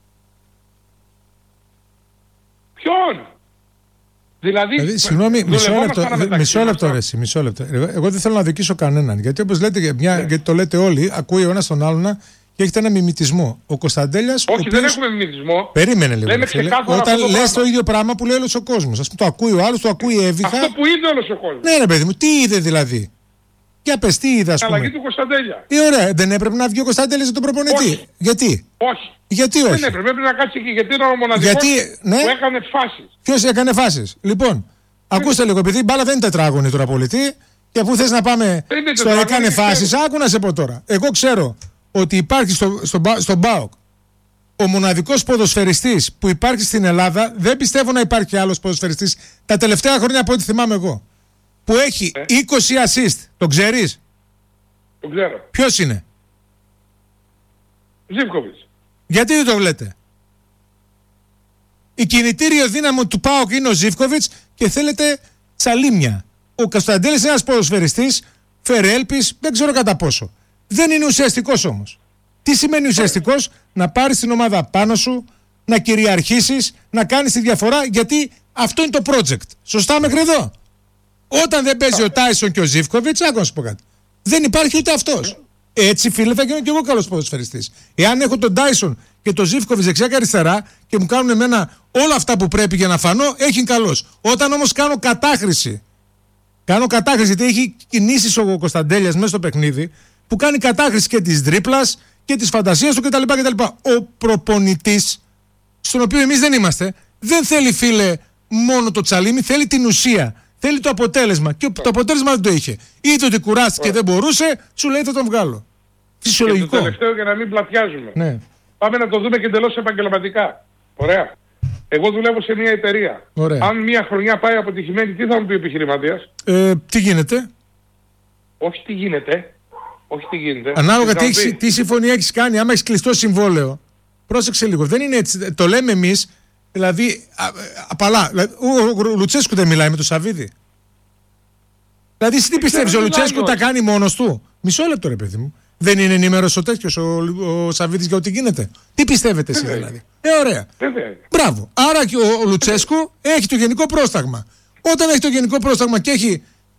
R: Δηλαδή
B: συγγνώμη, μισό λεπτό. Εγώ δεν θέλω να δικήσω κανέναν. Γιατί όπως λέτε, γιατί το λέτε όλοι, ακούει ο ένας τον άλλον και έχετε ένα μιμητισμό. Ο Κωνσταντέλιας.
R: Όχι, δεν έχουμε μιμητισμό.
B: Περίμενε λίγο. Όταν λες το ίδιο πράγμα που λέει όλος ο κόσμος. Ας πούμε, το ακούει ο άλλος, το ακούει η Εύηχα.
R: Αυτό που είδε όλος ο κόσμος.
B: Ναι, ρε παιδί μου, τι είδε δηλαδή? Για πες, τι είδε, ας πούμε?
R: Αλλαγή του Κωνσταντέλια.
B: Ωραία, δεν έπρεπε να βγει ο Κωνσταντέλιας για τον προπονητή?
R: Όχι.
B: Γιατί?
R: Όχι.
B: Γιατί όχι?
R: Δεν έπρεπε, πρέπει να κάτσει εκεί. Γιατί ήταν ο μοναδικός που έκανε φάσεις.
B: Ποιος έκανε φάσεις? Λοιπόν, ακούστε λίγο, επειδή η μπάλα δεν είναι τετράγωνη τώρα πολιτή, και αφού θες να πάμε στο έκανε φάσεις, άκου να σε πω τώρα. Εγώ ξέρω ότι υπάρχει στον ΠΑΟΚ ο μοναδικός ποδοσφαιριστής που υπάρχει στην Ελλάδα, δεν πιστεύω να υπάρχει άλλος ποδοσφαιριστής τα τελευταία χρόνια από ό,τι θυμάμαι εγώ, που έχει 20 assist. Τον ξέρεις?
R: Τον ξέρω.
B: Ποιος είναι?
R: Ζίβκοβιτς.
B: Γιατί δεν το λέτε? Η κινητήριο δύναμη του ΠΑΟΚ είναι ο Ζίβκοβιτς και θέλετε τσαλίμια. Ο Κωνσταντέλης είναι ένας ποδοσφαιριστής, φερέλπης, δεν ξέρω κατά πόσο. Δεν είναι ουσιαστικός όμως. Τι σημαίνει ουσιαστικός? Να πάρεις την ομάδα πάνω σου, να κυριαρχήσεις, να κάνεις τη διαφορά, γιατί αυτό είναι το project. Σωστά μέχρι εδώ? Όταν δεν παίζει ο Τάισον και ο Ζίβκοβιτς, άκου να σου πω κάτι. Δεν υπάρχει ούτε αυτός. Έτσι, φίλε, θα γίνω και εγώ καλός ποδοσφαιριστής. Εάν έχω τον Τάισον και τον Ζίβκοβιτς δεξιά και αριστερά και μου κάνουν εμένα όλα αυτά που πρέπει για να φανώ, έχει καλός. Όταν όμως κάνω κατάχρηση, γιατί έχει κινήσεις ο Κωνσταντέλιας μέσα στο παιχνίδι, που κάνει κατάχρηση και της δρίπλας και της φαντασίας του κτλ. Ο προπονητής, στον οποίο εμείς δεν είμαστε, δεν θέλει, φίλε, μόνο το τσαλίμι, θέλει την ουσία. Θέλει το αποτέλεσμα. Και το αποτέλεσμα δεν το είχε. Είδε ότι κουράστηκε και δεν μπορούσε, σου λέει θα τον βγάλω. Φυσιολογικό.
R: Και το τελευταίο, για να μην πλατιάζουμε.
B: Ναι.
R: Πάμε να το δούμε και εντελώς επαγγελματικά. Ωραία. Εγώ δουλεύω σε μια εταιρεία.
B: Ωραία.
R: Αν μια χρονιά πάει αποτυχημένη, τι θα μου πει ο επιχειρηματίας?
B: Τι γίνεται?
R: Όχι τι γίνεται.
B: Ανάλογα τι συμφωνία έχεις κάνει. Άμα έχεις κλειστό συμβόλαιο, πρόσεξε λίγο. Δεν είναι έτσι. Το λέμε εμείς. Δηλαδή, απαλά. Ο Λουτσέσκου δεν μιλάει με τον Σαββίδη? Δηλαδή, εσύ τι πιστεύεις, ο Λουτσέσκου τα κάνει μόνος του? Μισό λεπτό, ρε παιδί μου. Δεν είναι ενημέρος ο τέτοιος ο Σαββίδης για ό,τι γίνεται? Τι πιστεύετε εσύ δηλαδή? Ωραία. Μπράβο. Άρα και ο Λουτσέσκου έχει το γενικό πρόσταγμα. Όταν έχει το γενικό πρόσταγμα και έχει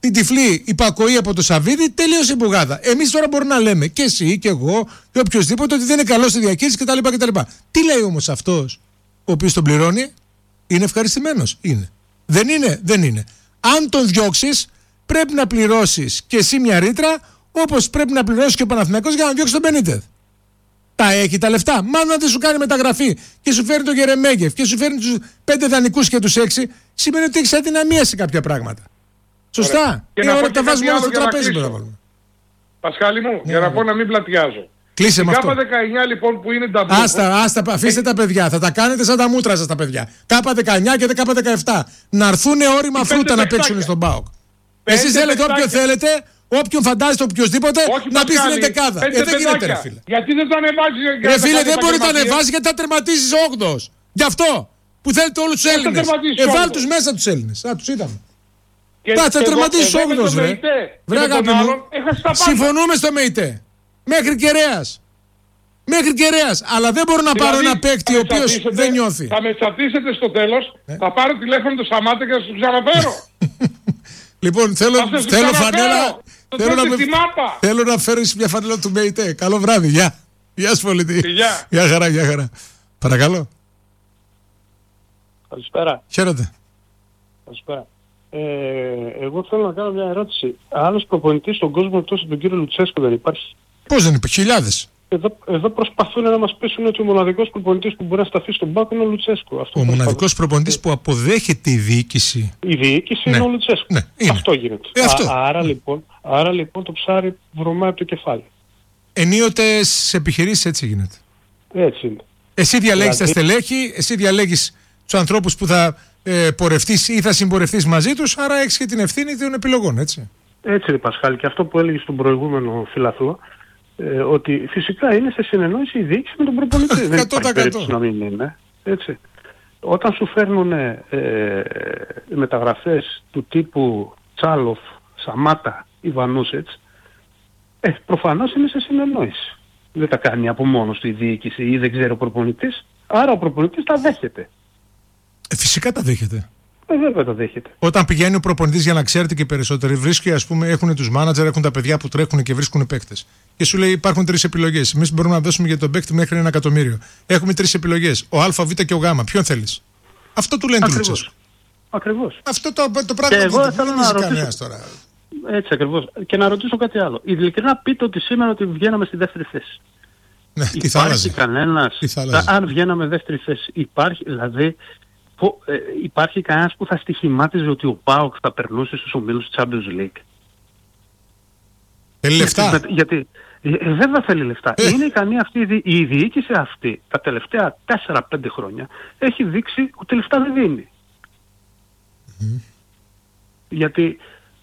B: την τυφλή υπακοή από το Σαββίδι, τελείωσε η μπουγάδα. Εμείς τώρα μπορούμε να λέμε, και εσύ και εγώ και οποιοδήποτε, ότι δεν είναι καλό στη διαχείριση κτλ. Τι λέει όμως αυτός ο οποίος τον πληρώνει? Είναι ευχαριστημένος? Είναι. Δεν είναι? Δεν είναι. Αν τον διώξεις, πρέπει να πληρώσεις και εσύ μια ρήτρα, όπως πρέπει να πληρώσεις και ο Παναθηναϊκός για να διώξει τον Μπενίτεθ. Τα έχει τα λεφτά. Μάλλον αν δεν σου κάνει μεταγραφή και σου φέρνει τον Γερεμέγεφ και σου φέρνει τους 5 δανεικούς και τους 6, σημαίνει ότι έχεις αδυναμία σε κάποια πράγματα. Σωστά.
R: Και
B: είναι ώρα τα βάζουμε όλα στο
R: για να
B: τραπέζι.
R: κλείσω. Πασχάλη μου, για να πω να μην πλατιάζω.
B: Κλείσε με αυτό.
R: Κάπα 19 λοιπόν που είναι ταμπούχο.
B: Αφήστε τα παιδιά. Θα τα κάνετε σαν τα μούτρα σας τα παιδιά. Κάπα 19 και κάπα 17. Να έρθουν όρημα φρούτα να παίξουν στον ΠΑΟΚ. Εσείς θέλετε όποιον θέλετε, όποιον φαντάζεστε οποιοδήποτε, να πει στην 11. Δεν γίνεται, ρε φίλε.
R: Γιατί δεν το ανεβάζει?
B: Ρε φίλε, δεν μπορεί να ανεβάζει γιατί θα τερματίσει 8. Γι' αυτό που θέλετε όλους τους Έλληνες. Βάλ τους μέσα τους Έλληνες. Τους είδαμε. Θα τερματίσει 8, βρε. Βρε αγάπη μου, συμφωνούμε στο ΜΕΙΤΕ. Μέχρι Κεραίας. Μέχρι Κεραίας. Αλλά δεν μπορώ να πάρω ένα παίκτη ο οποίος δεν νιώθει.
R: Θα με τσατίσετε στο τέλος, θα πάρω τηλέφωνο το Σαμάτα και θα σου ξαναφέρω.
B: Λοιπόν, θέλω φανέλα. Θέλω να φέρεις μια φανέλα του ΜΕΙΤΕ. Καλό βράδυ. Γεια σου πολιτή. Γεια χαρά, γεια χαρά. Παρακαλώ.
S: Καλησπέρα.
B: Χαίρετε.
S: Καλησπέρα. Εγώ θέλω να κάνω μια ερώτηση. Άλλος προπονητής στον κόσμο εκτός τον κύριο Λουτσέσκου δεν υπάρχει?
B: Πώς δεν υπάρχει? Χιλιάδες.
S: Εδώ προσπαθούν να μας πείσουν ότι ο μοναδικός προπονητής που μπορεί να σταθεί στον πάγκο είναι ο Λουτσέσκου.
B: Ο μοναδικός προπονητής που αποδέχεται η διοίκηση.
S: Η διοίκηση είναι ο Λουτσέσκου.
B: Ναι,
S: αυτό γίνεται. Άρα λοιπόν το ψάρι βρωμάει από το κεφάλι.
B: Ενίοτε στις επιχειρήσεις έτσι γίνεται.
S: Έτσι είναι.
B: Εσύ διαλέγεις τα στελέχη, εσύ διαλέγεις τους ανθρώπους που θα πορευτείς ή θα συμπορευτείς μαζί τους, άρα έχεις και την ευθύνη των επιλογών, έτσι.
S: Έτσι είναι, Πασχάλη, και αυτό που έλεγε στον προηγούμενο φιλαθλό, ότι φυσικά είναι σε συνεννόηση η διοίκηση με τον προπονητή. Δεν υπάρχει περίπτωση να μην είναι. Έτσι. Όταν σου φέρνουν μεταγραφές του τύπου Τσάλοφ, Σαμάτα ή Βανούσετς, προφανώς είναι σε συνεννόηση. Δεν τα κάνει από μόνος του η διοίκηση ή δεν ξέρει ο προπονητής, άρα ο προπονητής τα δέχεται.
B: Φυσικά τα δέχεται.
S: Βέβαια τα δέχεται.
B: Όταν πηγαίνει ο προπονητής, για να ξέρετε και περισσότεροι, βρίσκει, ας πούμε, έχουν τους μάνατζερ, έχουν τα παιδιά που τρέχουν και βρίσκουν παίκτες. Και σου λέει: υπάρχουν 3 επιλογές. Εμείς μπορούμε να δώσουμε για τον παίκτη μέχρι 1 εκατομμύριο. Έχουμε 3 επιλογές. Ο Α, Β και ο Γ. Ποιον θέλεις? Αυτό του λένε του Λουτσέσκου.
S: Ακριβώς.
B: Αυτό το πράγμα
S: εγώ θέλω
B: να ρωτήσω
S: τώρα. Έτσι ακριβώς. Και να ρωτήσω κάτι άλλο. Ειλικρινά πείτε ότι σήμερα ότι βγαίναμε στη δεύτερη θέση.
B: Ναι, τι θα άλλαζε?
S: Κανένας, αν βγαίναμε δεύτερη θέση, υπάρχει κανένας που θα στοιχημάτιζε ότι ο ΠΑΟΚ θα περνούσε στους ομίλους του Champions League?
B: Θέλει λεφτά.
S: Γιατί βέβαια θέλει λεφτά. Είναι ικανή αυτή η διοίκηση αυτή τα τελευταία 4-5 χρόνια έχει δείξει ότι λεφτά δεν δίνει. Γιατί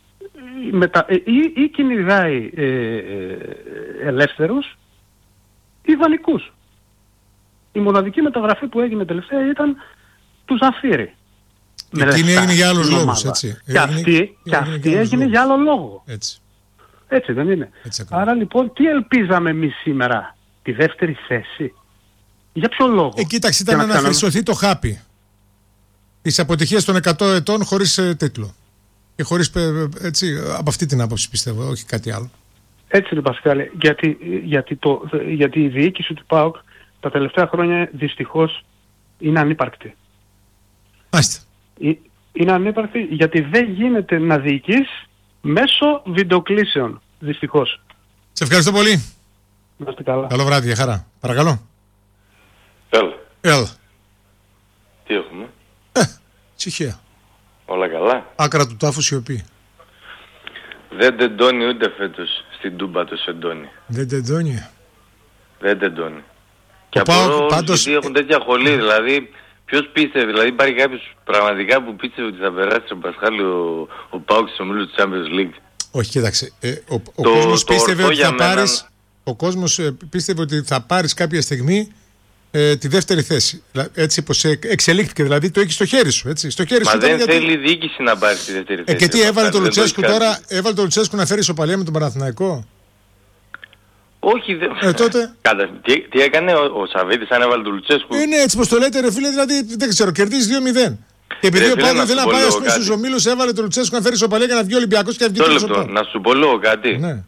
S: ή κυνηγάει ελεύθερους ή δανεικούς. Η μοναδική μεταγραφή που έγινε τελευταία ήταν του Ζαφύρη.
B: Εκείνη έγινε για άλλους λόγους, έτσι.
S: Και αυτή έγινε για άλλο λόγο. Έτσι δεν είναι? Άρα λοιπόν τι ελπίζαμε εμείς σήμερα? Τη δεύτερη θέση? Για ποιο λόγο?
B: Κοίταξε, ήταν να χρυσωθεί το χάπι της αποτυχίας των 100 ετών χωρίς τίτλο. Και χωρίς, έτσι, από αυτή την άποψη πιστεύω, όχι κάτι άλλο.
S: Έτσι είναι, Πασκάλη, γιατί η διοίκηση του ΠΑΟΚ τα τελευταία χρόνια δυστυχώς είναι ανύπαρκτη.
B: Μάλιστα.
S: Είναι ανύπαρκτη γιατί δεν γίνεται να διοικείς μέσω βιντεοκλήσεων, δυστυχώς.
B: Σε ευχαριστώ πολύ.
S: Να είστε καλά.
B: Καλό βράδυ, για χαρά. Παρακαλώ. Έλα.
T: Τι έχουμε?
B: Τσιχαία.
T: Όλα καλά.
B: Άκρα του τάφου σιωπή.
T: Δεν τεντώνει ούτε φέτος στην Τούμπα το Σεντόνι.
B: Δεν τεντώνει.
T: Δεν τεντώνει. Και απορώ
B: πάντως...
T: γιατί έχουν τέτοια χολή, δηλαδή ποιος πίστευε, δηλαδή υπάρχει κάποιος πραγματικά που πίστευε ότι θα περάσει τον Πασχάλη ο ΠΑΟΚ στο ομίλου του Champions League?
B: Όχι, κοίταξε, ο κόσμος πίστευε ότι θα πάρεις, ο κόσμος πίστευε ότι θα πάρεις κάποια στιγμή τη δεύτερη θέση. Έτσι πως εξελίχθηκε, δηλαδή το έχει στο χέρι σου. Έτσι, στο χέρι
T: μα
B: σου
T: δεν θέλει η διοίκηση να πάρει τη δεύτερη θέση.
B: Και τι έβαλε το Λουτσέσκου τώρα? Έβαλε το Λουτσέσκου να φέρει ισοπαλία με τον Παναθηναϊκό?
T: Όχι,
B: τότε...
T: τι έκανε ο Σαββίδης αν έβαλε το Λουτσέσκου?
B: Είναι έτσι πως το λέτε, ρε φίλε, δηλαδή δεν ξέρω, κερδίζει 2-0. Και επειδή ο Πάοκ δεν πάει στους ομίλους, έβαλε τον Λουτσέσκου να φέρει ισοπαλία για να βγει ο Ολυμπιακός και να βγει
T: το λεπτό. Να σου πω λίγο κάτι.
B: Ναι.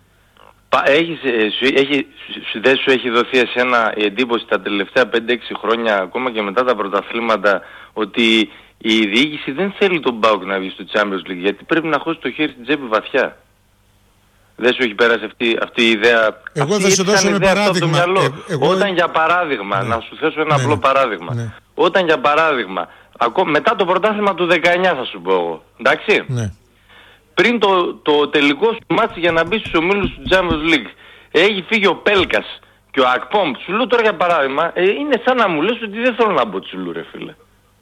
T: Δεν σου έχει δοθεί εσένα η εντύπωση τα τελευταία 5-6 χρόνια, ακόμα και μετά τα πρωταθλήματα, ότι η διοίκηση δεν θέλει τον ΠΑΟΚ να βγει στο Champions League, γιατί πρέπει να χώσει το χέρι στην τσέπη βαθιά? Δεν σου έχει πέρασει αυτή η ιδέα?
B: Εγώ θα σου δώσω ένα παράδειγμα.
T: Όταν για παράδειγμα, να σου θέσω ένα απλό παράδειγμα.
B: Ναι.
T: Όταν για παράδειγμα, μετά το πρωτάθλημα του 19 θα σου πω εγώ, εντάξει?
B: Ναι.
T: Πριν το τελικό σου μάτσι για να μπει στους ομίλους του Champions League, έχει φύγει ο Πέλκας και ο Ακπόμ, Τσουλού τώρα για παράδειγμα, είναι σαν να μου λες ότι δεν θέλω να μπω Τσουλού, ρε φίλε.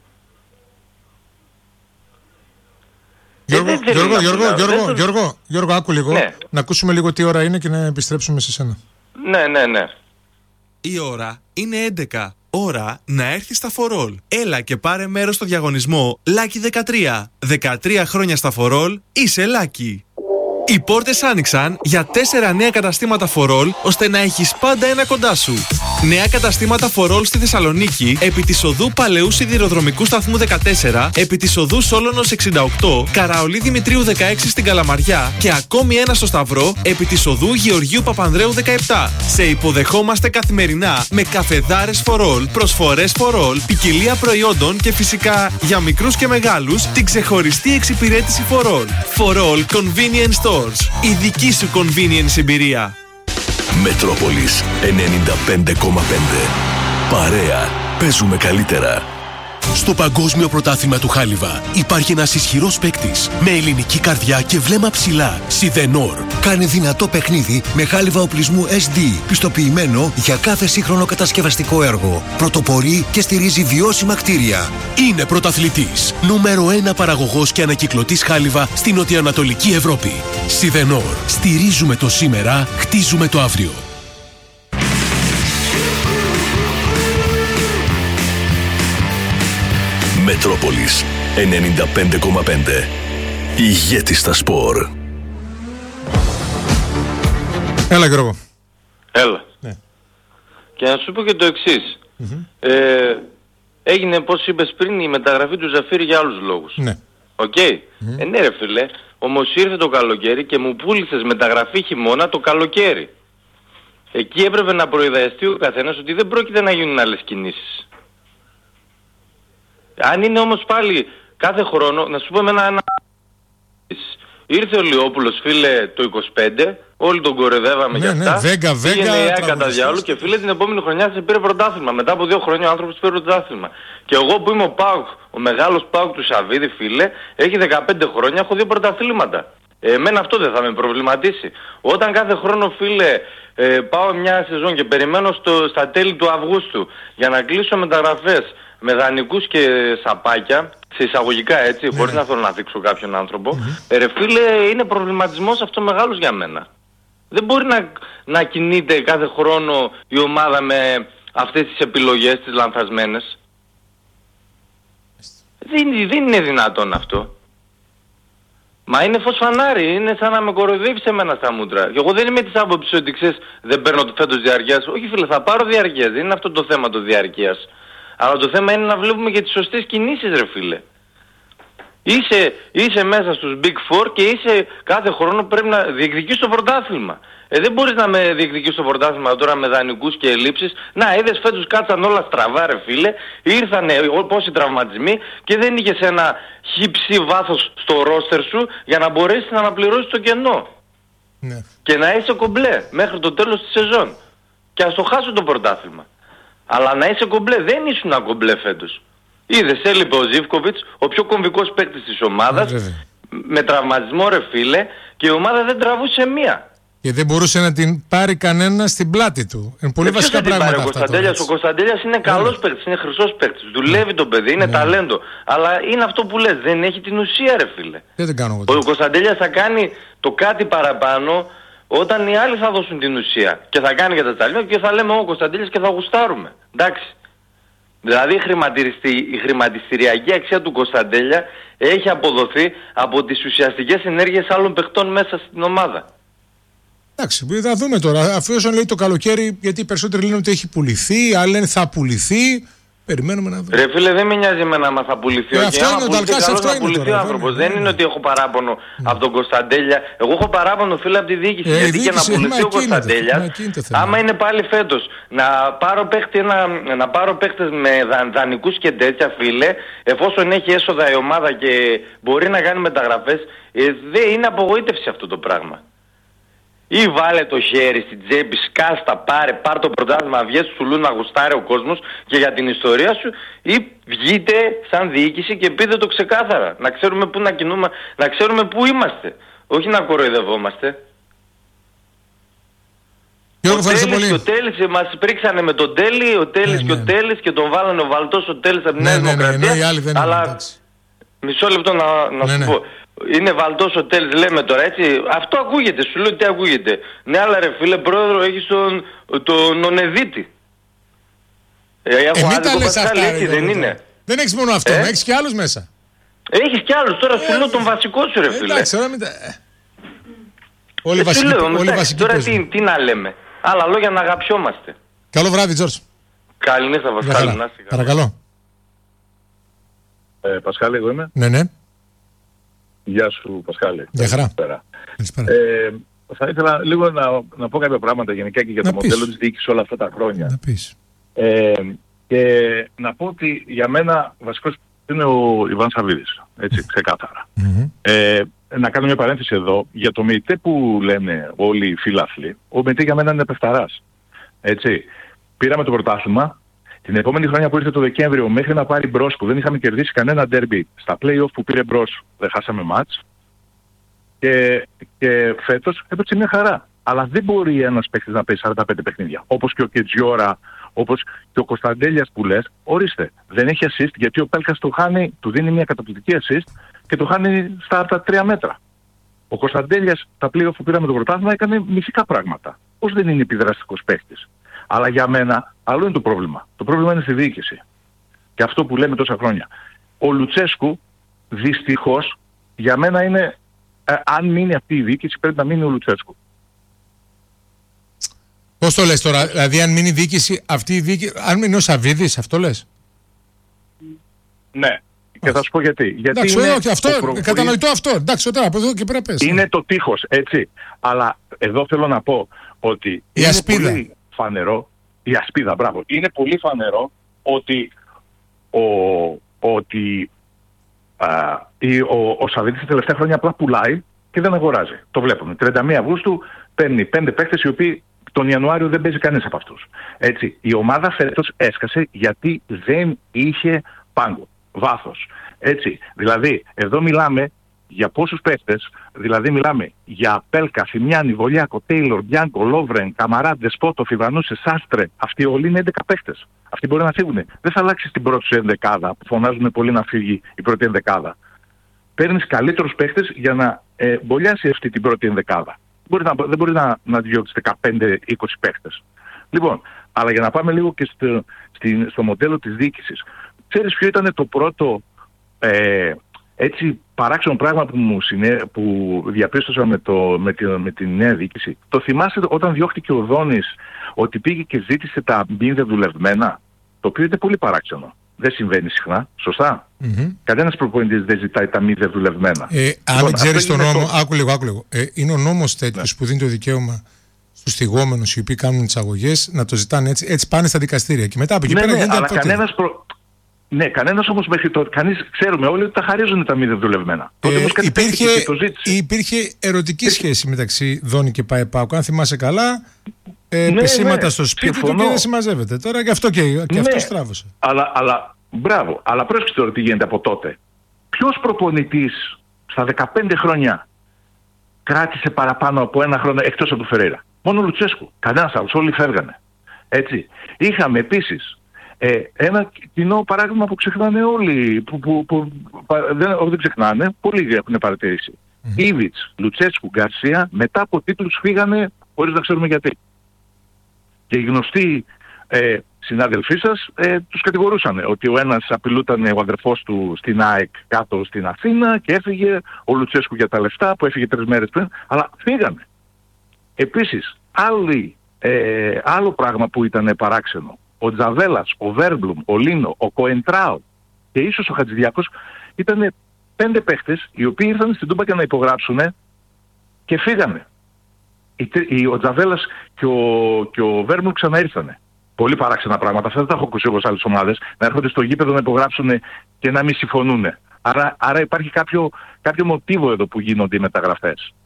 B: Γιώργο, άκου λίγο, ναι. Να ακούσουμε λίγο τι ώρα είναι και να επιστρέψουμε σε σένα.
T: Ναι.
J: Η ώρα είναι 11. Ώρα να έρθει στα For All. Έλα και πάρε μέρος στο διαγωνισμό Lucky 13. 13 χρόνια στα For All, είσαι Lucky. Οι πόρτες άνοιξαν για 4 νέα καταστήματα For All, ώστε να έχεις πάντα ένα κοντά σου. Νέα καταστήματα For All στη Θεσσαλονίκη, επί της οδού Παλαιού Σιδηροδρομικού Σταθμού 14, επί της οδού Σόλωνος 68, Καραολί Δημητρίου 16 στην Καλαμαριά και ακόμη ένα στο Σταυρό, επί της οδού Γεωργίου Παπανδρέου 17. Σε υποδεχόμαστε καθημερινά με καφεδάρες For All, προσφορές For All, ποικιλία προϊόντων και φυσικά για μικρούς και μεγάλους την ξεχωριστή εξυπηρέτηση For All. For All Convenience Stores. Η δική σου convenience εμπειρία.
U: Μετρόπολης 95,5. Παρέα. Παίζουμε καλύτερα. Στο Παγκόσμιο Πρωτάθλημα του Χάλιβα υπάρχει ένας ισχυρός παίκτης με ελληνική καρδιά και βλέμμα ψηλά. Σιδενόρ.
V: Κάνει δυνατό παιχνίδι με χάλιβα οπλισμού SD, πιστοποιημένο για κάθε σύγχρονο κατασκευαστικό έργο. Πρωτοπορεί και στηρίζει βιώσιμα κτίρια.
U: Είναι πρωταθλητής. Νούμερο 1 παραγωγός και ανακυκλωτής χάλιβα στην νοτιοανατολική Ευρώπη. Σιδενόρ. Στηρίζουμε το σήμερα, χτίζουμε το αύριο. Μετρόπολης 95,5. Ηγέτης στα σπορ.
B: Έλα Γιώργο.
T: Έλα. Ναι. Και να σου πω και το εξής. Έγινε, πώς είπες πριν, η μεταγραφή του Ζαφύρη για άλλους λόγους.
B: Ναι.
T: Οκ. Ναι ρε φίλε, όμως ήρθε το καλοκαίρι και μου πούλησες μεταγραφή χειμώνα το καλοκαίρι. Εκεί έπρεπε να προειδεαστεί ο καθένας ότι δεν πρόκειται να γίνουν άλλες κινήσεις. Αν είναι όμως πάλι κάθε χρόνο, να σου πω ένα... Ήρθε ο Λιόπουλος, φίλε, το 25, όλοι τον κορεδεύαμε για αυτά.
B: Βέγκα,
T: κατά διάολο και φίλε την επόμενη χρονιά σε πήρε πρωτάθλημα. Μετά από 2 χρόνια ο άνθρωπος πήρε πρωτάθλημα. Και εγώ που είμαι ο ΠΑΟΚ, ο μεγάλος ΠΑΟΚ του Σαββίδη, φίλε, έχει 15 χρόνια, έχω 2 πρωταθλήματα. Εμένα αυτό δεν θα με προβληματίσει. Όταν κάθε χρόνο, φίλε, πάω μια σεζόν και περιμένω στα τέλη του Αυγούστου για να κλείσω μεταγραφές με δανεικούς και σαπάκια, σε εισαγωγικά έτσι, χωρίς να θέλω να δείξω κάποιον άνθρωπο, ρε φίλε, είναι προβληματισμός αυτό μεγάλος για μένα. Δεν μπορεί να κινείται κάθε χρόνο η ομάδα με αυτές τις επιλογές, τις λανθασμένες. Δεν είναι δυνατόν αυτό. Μα είναι φως φανάρι, είναι σαν να με κοροϊδεύεις εμένα στα μούτρα. Και εγώ δεν είμαι της άποψης ότι ξέρεις δεν παίρνω το φέτος διαρκείας. Όχι φίλε, θα πάρω διαρκείας, δεν είναι αυτό το θέμα το διαρκείας. Αλλά το θέμα είναι να βλέπουμε και τις σωστές κινήσεις ρε φίλε. Είσαι μέσα στους Big Four και κάθε χρόνο πρέπει να διεκδικείς το πρωτάθλημα. Δεν μπορείς να με διεκδικείς το πρωτάθλημα τώρα με δανεικούς και ελλείψεις. Να, είδες φέτος κάτσαν όλα στραβά ρε φίλε. Ήρθανε πόσοι τραυματισμοί και δεν είχες ένα χύψη βάθος στο ρόστερ σου για να μπορέσεις να αναπληρώσεις το κενό.
B: Ναι.
T: Και να είσαι κομπλέ μέχρι το τέλος της σεζόν. Και ας το χάσω το πρωτάθλημα. Αλλά να είσαι κομπλέ, δεν ήσουν κομπλέ φέτος. Είδες, έλειπε ο Ζίβκοβιτς, ο πιο κομβικός παίκτης της ομάδας, με τραυματισμό ρε φίλε, και η ομάδα δεν τραβούσε μία.
B: Και δεν μπορούσε να την πάρει κανένα στην πλάτη του. Είναι πολύ βασικά πράγματα αυτά.
T: Ο Κωνσταντέλιας είναι καλός παίκτης, είναι χρυσός παίκτης. Δουλεύει το παιδί, είναι ταλέντο. Αλλά είναι αυτό που λες, δεν έχει την ουσία ρε φίλε.
B: Δεν κάνω εγώ.
T: Ο Κωνσταντέλιας θα κάνει το κάτι παραπάνω όταν οι άλλοι θα δώσουν την ουσία. Και θα κάνει και τα ταλέντα και θα λέμε ο Κωνσταντέλιας και θα γουστάρουμε. Εντάξει. Δηλαδή η χρηματιστηριακή αξία του Κωνσταντέλια έχει αποδοθεί από τις ουσιαστικές ενέργειες άλλων παιχτών μέσα στην ομάδα.
B: Εντάξει, θα δούμε τώρα. Αφού όσον λέει το καλοκαίρι, γιατί οι περισσότεροι λένε ότι έχει πουληθεί, άλλοι λένε θα πουληθεί. Περιμένουμε να δούμε.
T: Ρε φίλε, δεν με νοιάζει εμένα άμα θα πουληθεί.
B: Αυτό είναι ο Νταλκάς, αυτό
T: θα πουληθεί ο άνθρωπος. Δεν είναι ότι έχω παράπονο από τον Κωνσταντέλια. Εγώ έχω παράπονο, φίλε, από τη διοίκηση. Γιατί και να πουληθεί ο Κωνσταντέλιας, άμα είναι πάλι φέτος να πάρω παίχτες με δανεικούς και τέτοια, φίλε, εφόσον έχει έσοδα η ομάδα και μπορεί να κάνει μεταγραφές, δεν είναι απογοήτευση αυτό το πράγμα. Ή βάλε το χέρι στην τσέπη, σκάστα, πάρ το πρωτάθλημα, βγες του Σουλού να γουστάρει ο κόσμος και για την ιστορία σου, ή βγείτε σαν διοίκηση και πείτε το ξεκάθαρα. Να ξέρουμε πού να κινούμε, να ξέρουμε πού είμαστε. Όχι να κοροϊδευόμαστε. Ο Τέλης μας πρίξανε με τον Τέλη, ο Τέλης και ο Τέλης και τον βάλανε ο Βαλτός ο Τέλης από την Νέα Δημοκρατία. Αλλά μισό λεπτό να σου πω. Είναι Βαλτός ο Τέλης, λέμε τώρα, έτσι. Αυτό ακούγεται, σου λέω τι ακούγεται. Ναι, αλλά ρε φίλε, πρόεδρο, έχεις τον Ονεδίτη. Έχω άδικο Πασχάλη, έτσι δεν είναι?
B: Δεν έχεις μόνο αυτό, έχεις και άλλους μέσα.
T: Έχεις και άλλους, τώρα σου λέω τον βασικό σου, ρε φίλε.
B: Εντάξει, τώρα μην τα... Όλοι βασικοί.
T: Τώρα τι να λέμε. Άλλα λόγια να αγαπιόμαστε.
B: Καλό βράδυ, Τζόρτζ.
T: Καληνύχτα, Πασχάλη.
B: Παρακαλώ.
A: Πασχάλη, εγώ είμαι.
B: Ναι.
A: Γεια σου, Πασχάλη.
B: Γεια χαρά.
A: Θα ήθελα λίγο να πω κάποια πράγματα γενικά και για το μοντέλο της διοίκησης όλα αυτά τα χρόνια.
B: Να πεις.
A: Και να πω ότι για μένα βασικός είναι ο Ιβάν Σαββίδης. Έτσι, ξεκάθαρα. Να κάνω μια παρένθεση εδώ. Για το ΜΕΙΤΕ που λένε όλοι οι φίλαθλοι, ο ΜΕΙΤΕ για μένα είναι παιχταράς. Έτσι. Πήραμε το πρωτάθλημα. Την επόμενη χρονιά που ήρθε το Δεκέμβριο μέχρι να πάρει μπρος, που δεν είχαμε κερδίσει κανένα ντέρμπι, στα play-off που πήρε μπρος δεν χάσαμε μάτς. Και φέτος έπαιξε μια χαρά. Αλλά δεν μπορεί ένας παίκτης να παίζει 45 παιχνίδια. Όπως και ο Κετζιόρα, όπως και ο Κωνσταντέλιας που λες, ορίστε, δεν έχει assist γιατί ο Πέλκας του δίνει μια καταπληκτική assist και το χάνει στα 3 μέτρα. Ο Κωνσταντέλιας τα play-off που πήραμε το πρωτάθλημα έκανε μυθικά πράγματα. Πώς δεν είναι επιδραστικός παίκτης? Αλλά για μένα άλλο είναι το πρόβλημα. Το πρόβλημα είναι στη διοίκηση. Και αυτό που λέμε τόσα χρόνια. Ο Λουτσέσκου δυστυχώς για μένα είναι, αν μείνει αυτή η διοίκηση πρέπει να μείνει ο Λουτσέσκου.
B: Πώς το λες τώρα, δηλαδή αν μείνει η διοίκηση, αυτή η διοίκηση, αν μείνει ο Σαββίδης, αυτό λες?
A: Ναι. Και θα σου πω γιατί.
B: Εντάξει, κατανοητό αυτό. Εντάξει, τώρα από εδώ και πέρα πες.
A: Είναι το τείχος, έτσι. Αλλά εδώ θέλω να πω ότι
B: η ασπίδα.
A: Πολύ φανερό, η ασπίδα, μπράβο. Είναι πολύ φανερό ότι ο Σαββίδης τα τελευταία χρόνια απλά πουλάει και δεν αγοράζει. Το βλέπουμε. 31 Αυγούστου παίρνει 5 παίκτες οι οποίοι τον Ιανουάριο δεν παίζει κανείς από αυτούς. Έτσι. Η ομάδα φέτος έσκασε γιατί δεν είχε πάγκο, βάθος. Έτσι. Δηλαδή, εδώ μιλάμε για πόσους παίκτες, δηλαδή μιλάμε για Πέλκα, Σιμιάνι, Βολιάκο, Τέιλορ, Μπιάνκο, Λόβρεν, Καμαρά, Δεσπότο, Φιβανούσε, Σάστρε. Αυτοί όλοι είναι 11 παίκτες. Αυτοί μπορεί να φύγουν. Δεν θα αλλάξει την πρώτη σου ενδεκάδα που φωνάζουν πολύ να φύγει η πρώτη ενδεκάδα. Παίρνεις καλύτερους παίκτες για να μπολιάσει αυτή την πρώτη ενδεκάδα. Δεν μπορεί να διώξει 15-20 παίκτες. Λοιπόν, αλλά για να πάμε λίγο και στο μοντέλο της διοίκησης. Ξέρεις ποιο ήταν το πρώτο έτσι παράξενο πράγμα που διαπίστωσα με τη νέα διοίκηση? Το θυμάσαι όταν διώχτηκε ο Δόνης ότι πήγε και ζήτησε τα μη δεδουλευμένα, το οποίο είναι πολύ παράξενο. Δεν συμβαίνει συχνά, σωστά. Κανένας προπονητής δεν ζητάει τα μη δεδουλευμένα.
B: Αν ξέρεις τον νόμο, άκου λίγο. Είναι ο νόμος τέτοιος που δίνει το δικαίωμα στους θυγόμενους οι οποίοι κάνουν τις αγωγές να το ζητάνε έτσι. Έτσι πάνε στα δικαστήρια και μετά από εκεί πέρα γίνεται αυτό.
A: Ναι, κανένας όμως μέχρι τώρα, ξέρουμε όλοι ότι τα χαρίζουν τα μη δεδουλευμένα.
B: Υπήρχε ερωτική σχέση μεταξύ Δόνη και ΠΑΕΠΑΟΚ. Αν θυμάσαι καλά, πεσήματα στο σπίτι του και δεν συμμαζεύεται. Τώρα γι' αυτό και αυτό στράβωσε.
A: Αλλά μπράβο, αλλά πρόσεξε τώρα τι γίνεται από τότε. Ποιος προπονητής στα 15 χρόνια κράτησε παραπάνω από 1 χρόνο εκτός από το Φερέιρα? Μόνο ο Λουτσέσκου. Κανένας άλλος, όλοι φεύγανε. Έτσι. Είχαμε επίσης ένα κοινό παράδειγμα που ξεχνάνε όλοι, δεν ξεχνάνε, πολλοί έχουν παρατηρήσει. Ήβιτς, Λουτσέσκου, Γκαρσία, μετά από τίτλους φύγανε χωρίς να ξέρουμε γιατί. Και οι γνωστοί συνάδελφοί σας τους κατηγορούσαν ότι ο ένας απειλούταν ο αδερφός του στην ΑΕΚ κάτω στην Αθήνα και έφυγε ο Λουτσέσκου για τα λεφτά που έφυγε 3 μέρες πριν, αλλά φύγανε. Επίσης, άλλο πράγμα που ήταν παράξενο. ο Τζαβέλας, ο Βέρμπλουμ, ο Λίνο, ο Κοεντράο και ίσως ο Χατζηδιάκος ήταν 5 παίχτες οι οποίοι ήρθαν στην Τούμπα για να υπογράψουν και φύγανε. Ο Τζαβέλας και ο Βέρμπλουμ ξαναήρθανε. Πολύ παράξενα πράγματα. Αυτά δεν τα έχω ακούσει όπως άλλες ομάδες. Να έρχονται στο γήπεδο να υπογράψουν και να μην συμφωνούν. Άρα υπάρχει κάποιο μοτίβο εδώ που γίνονται οι μεταγραφές.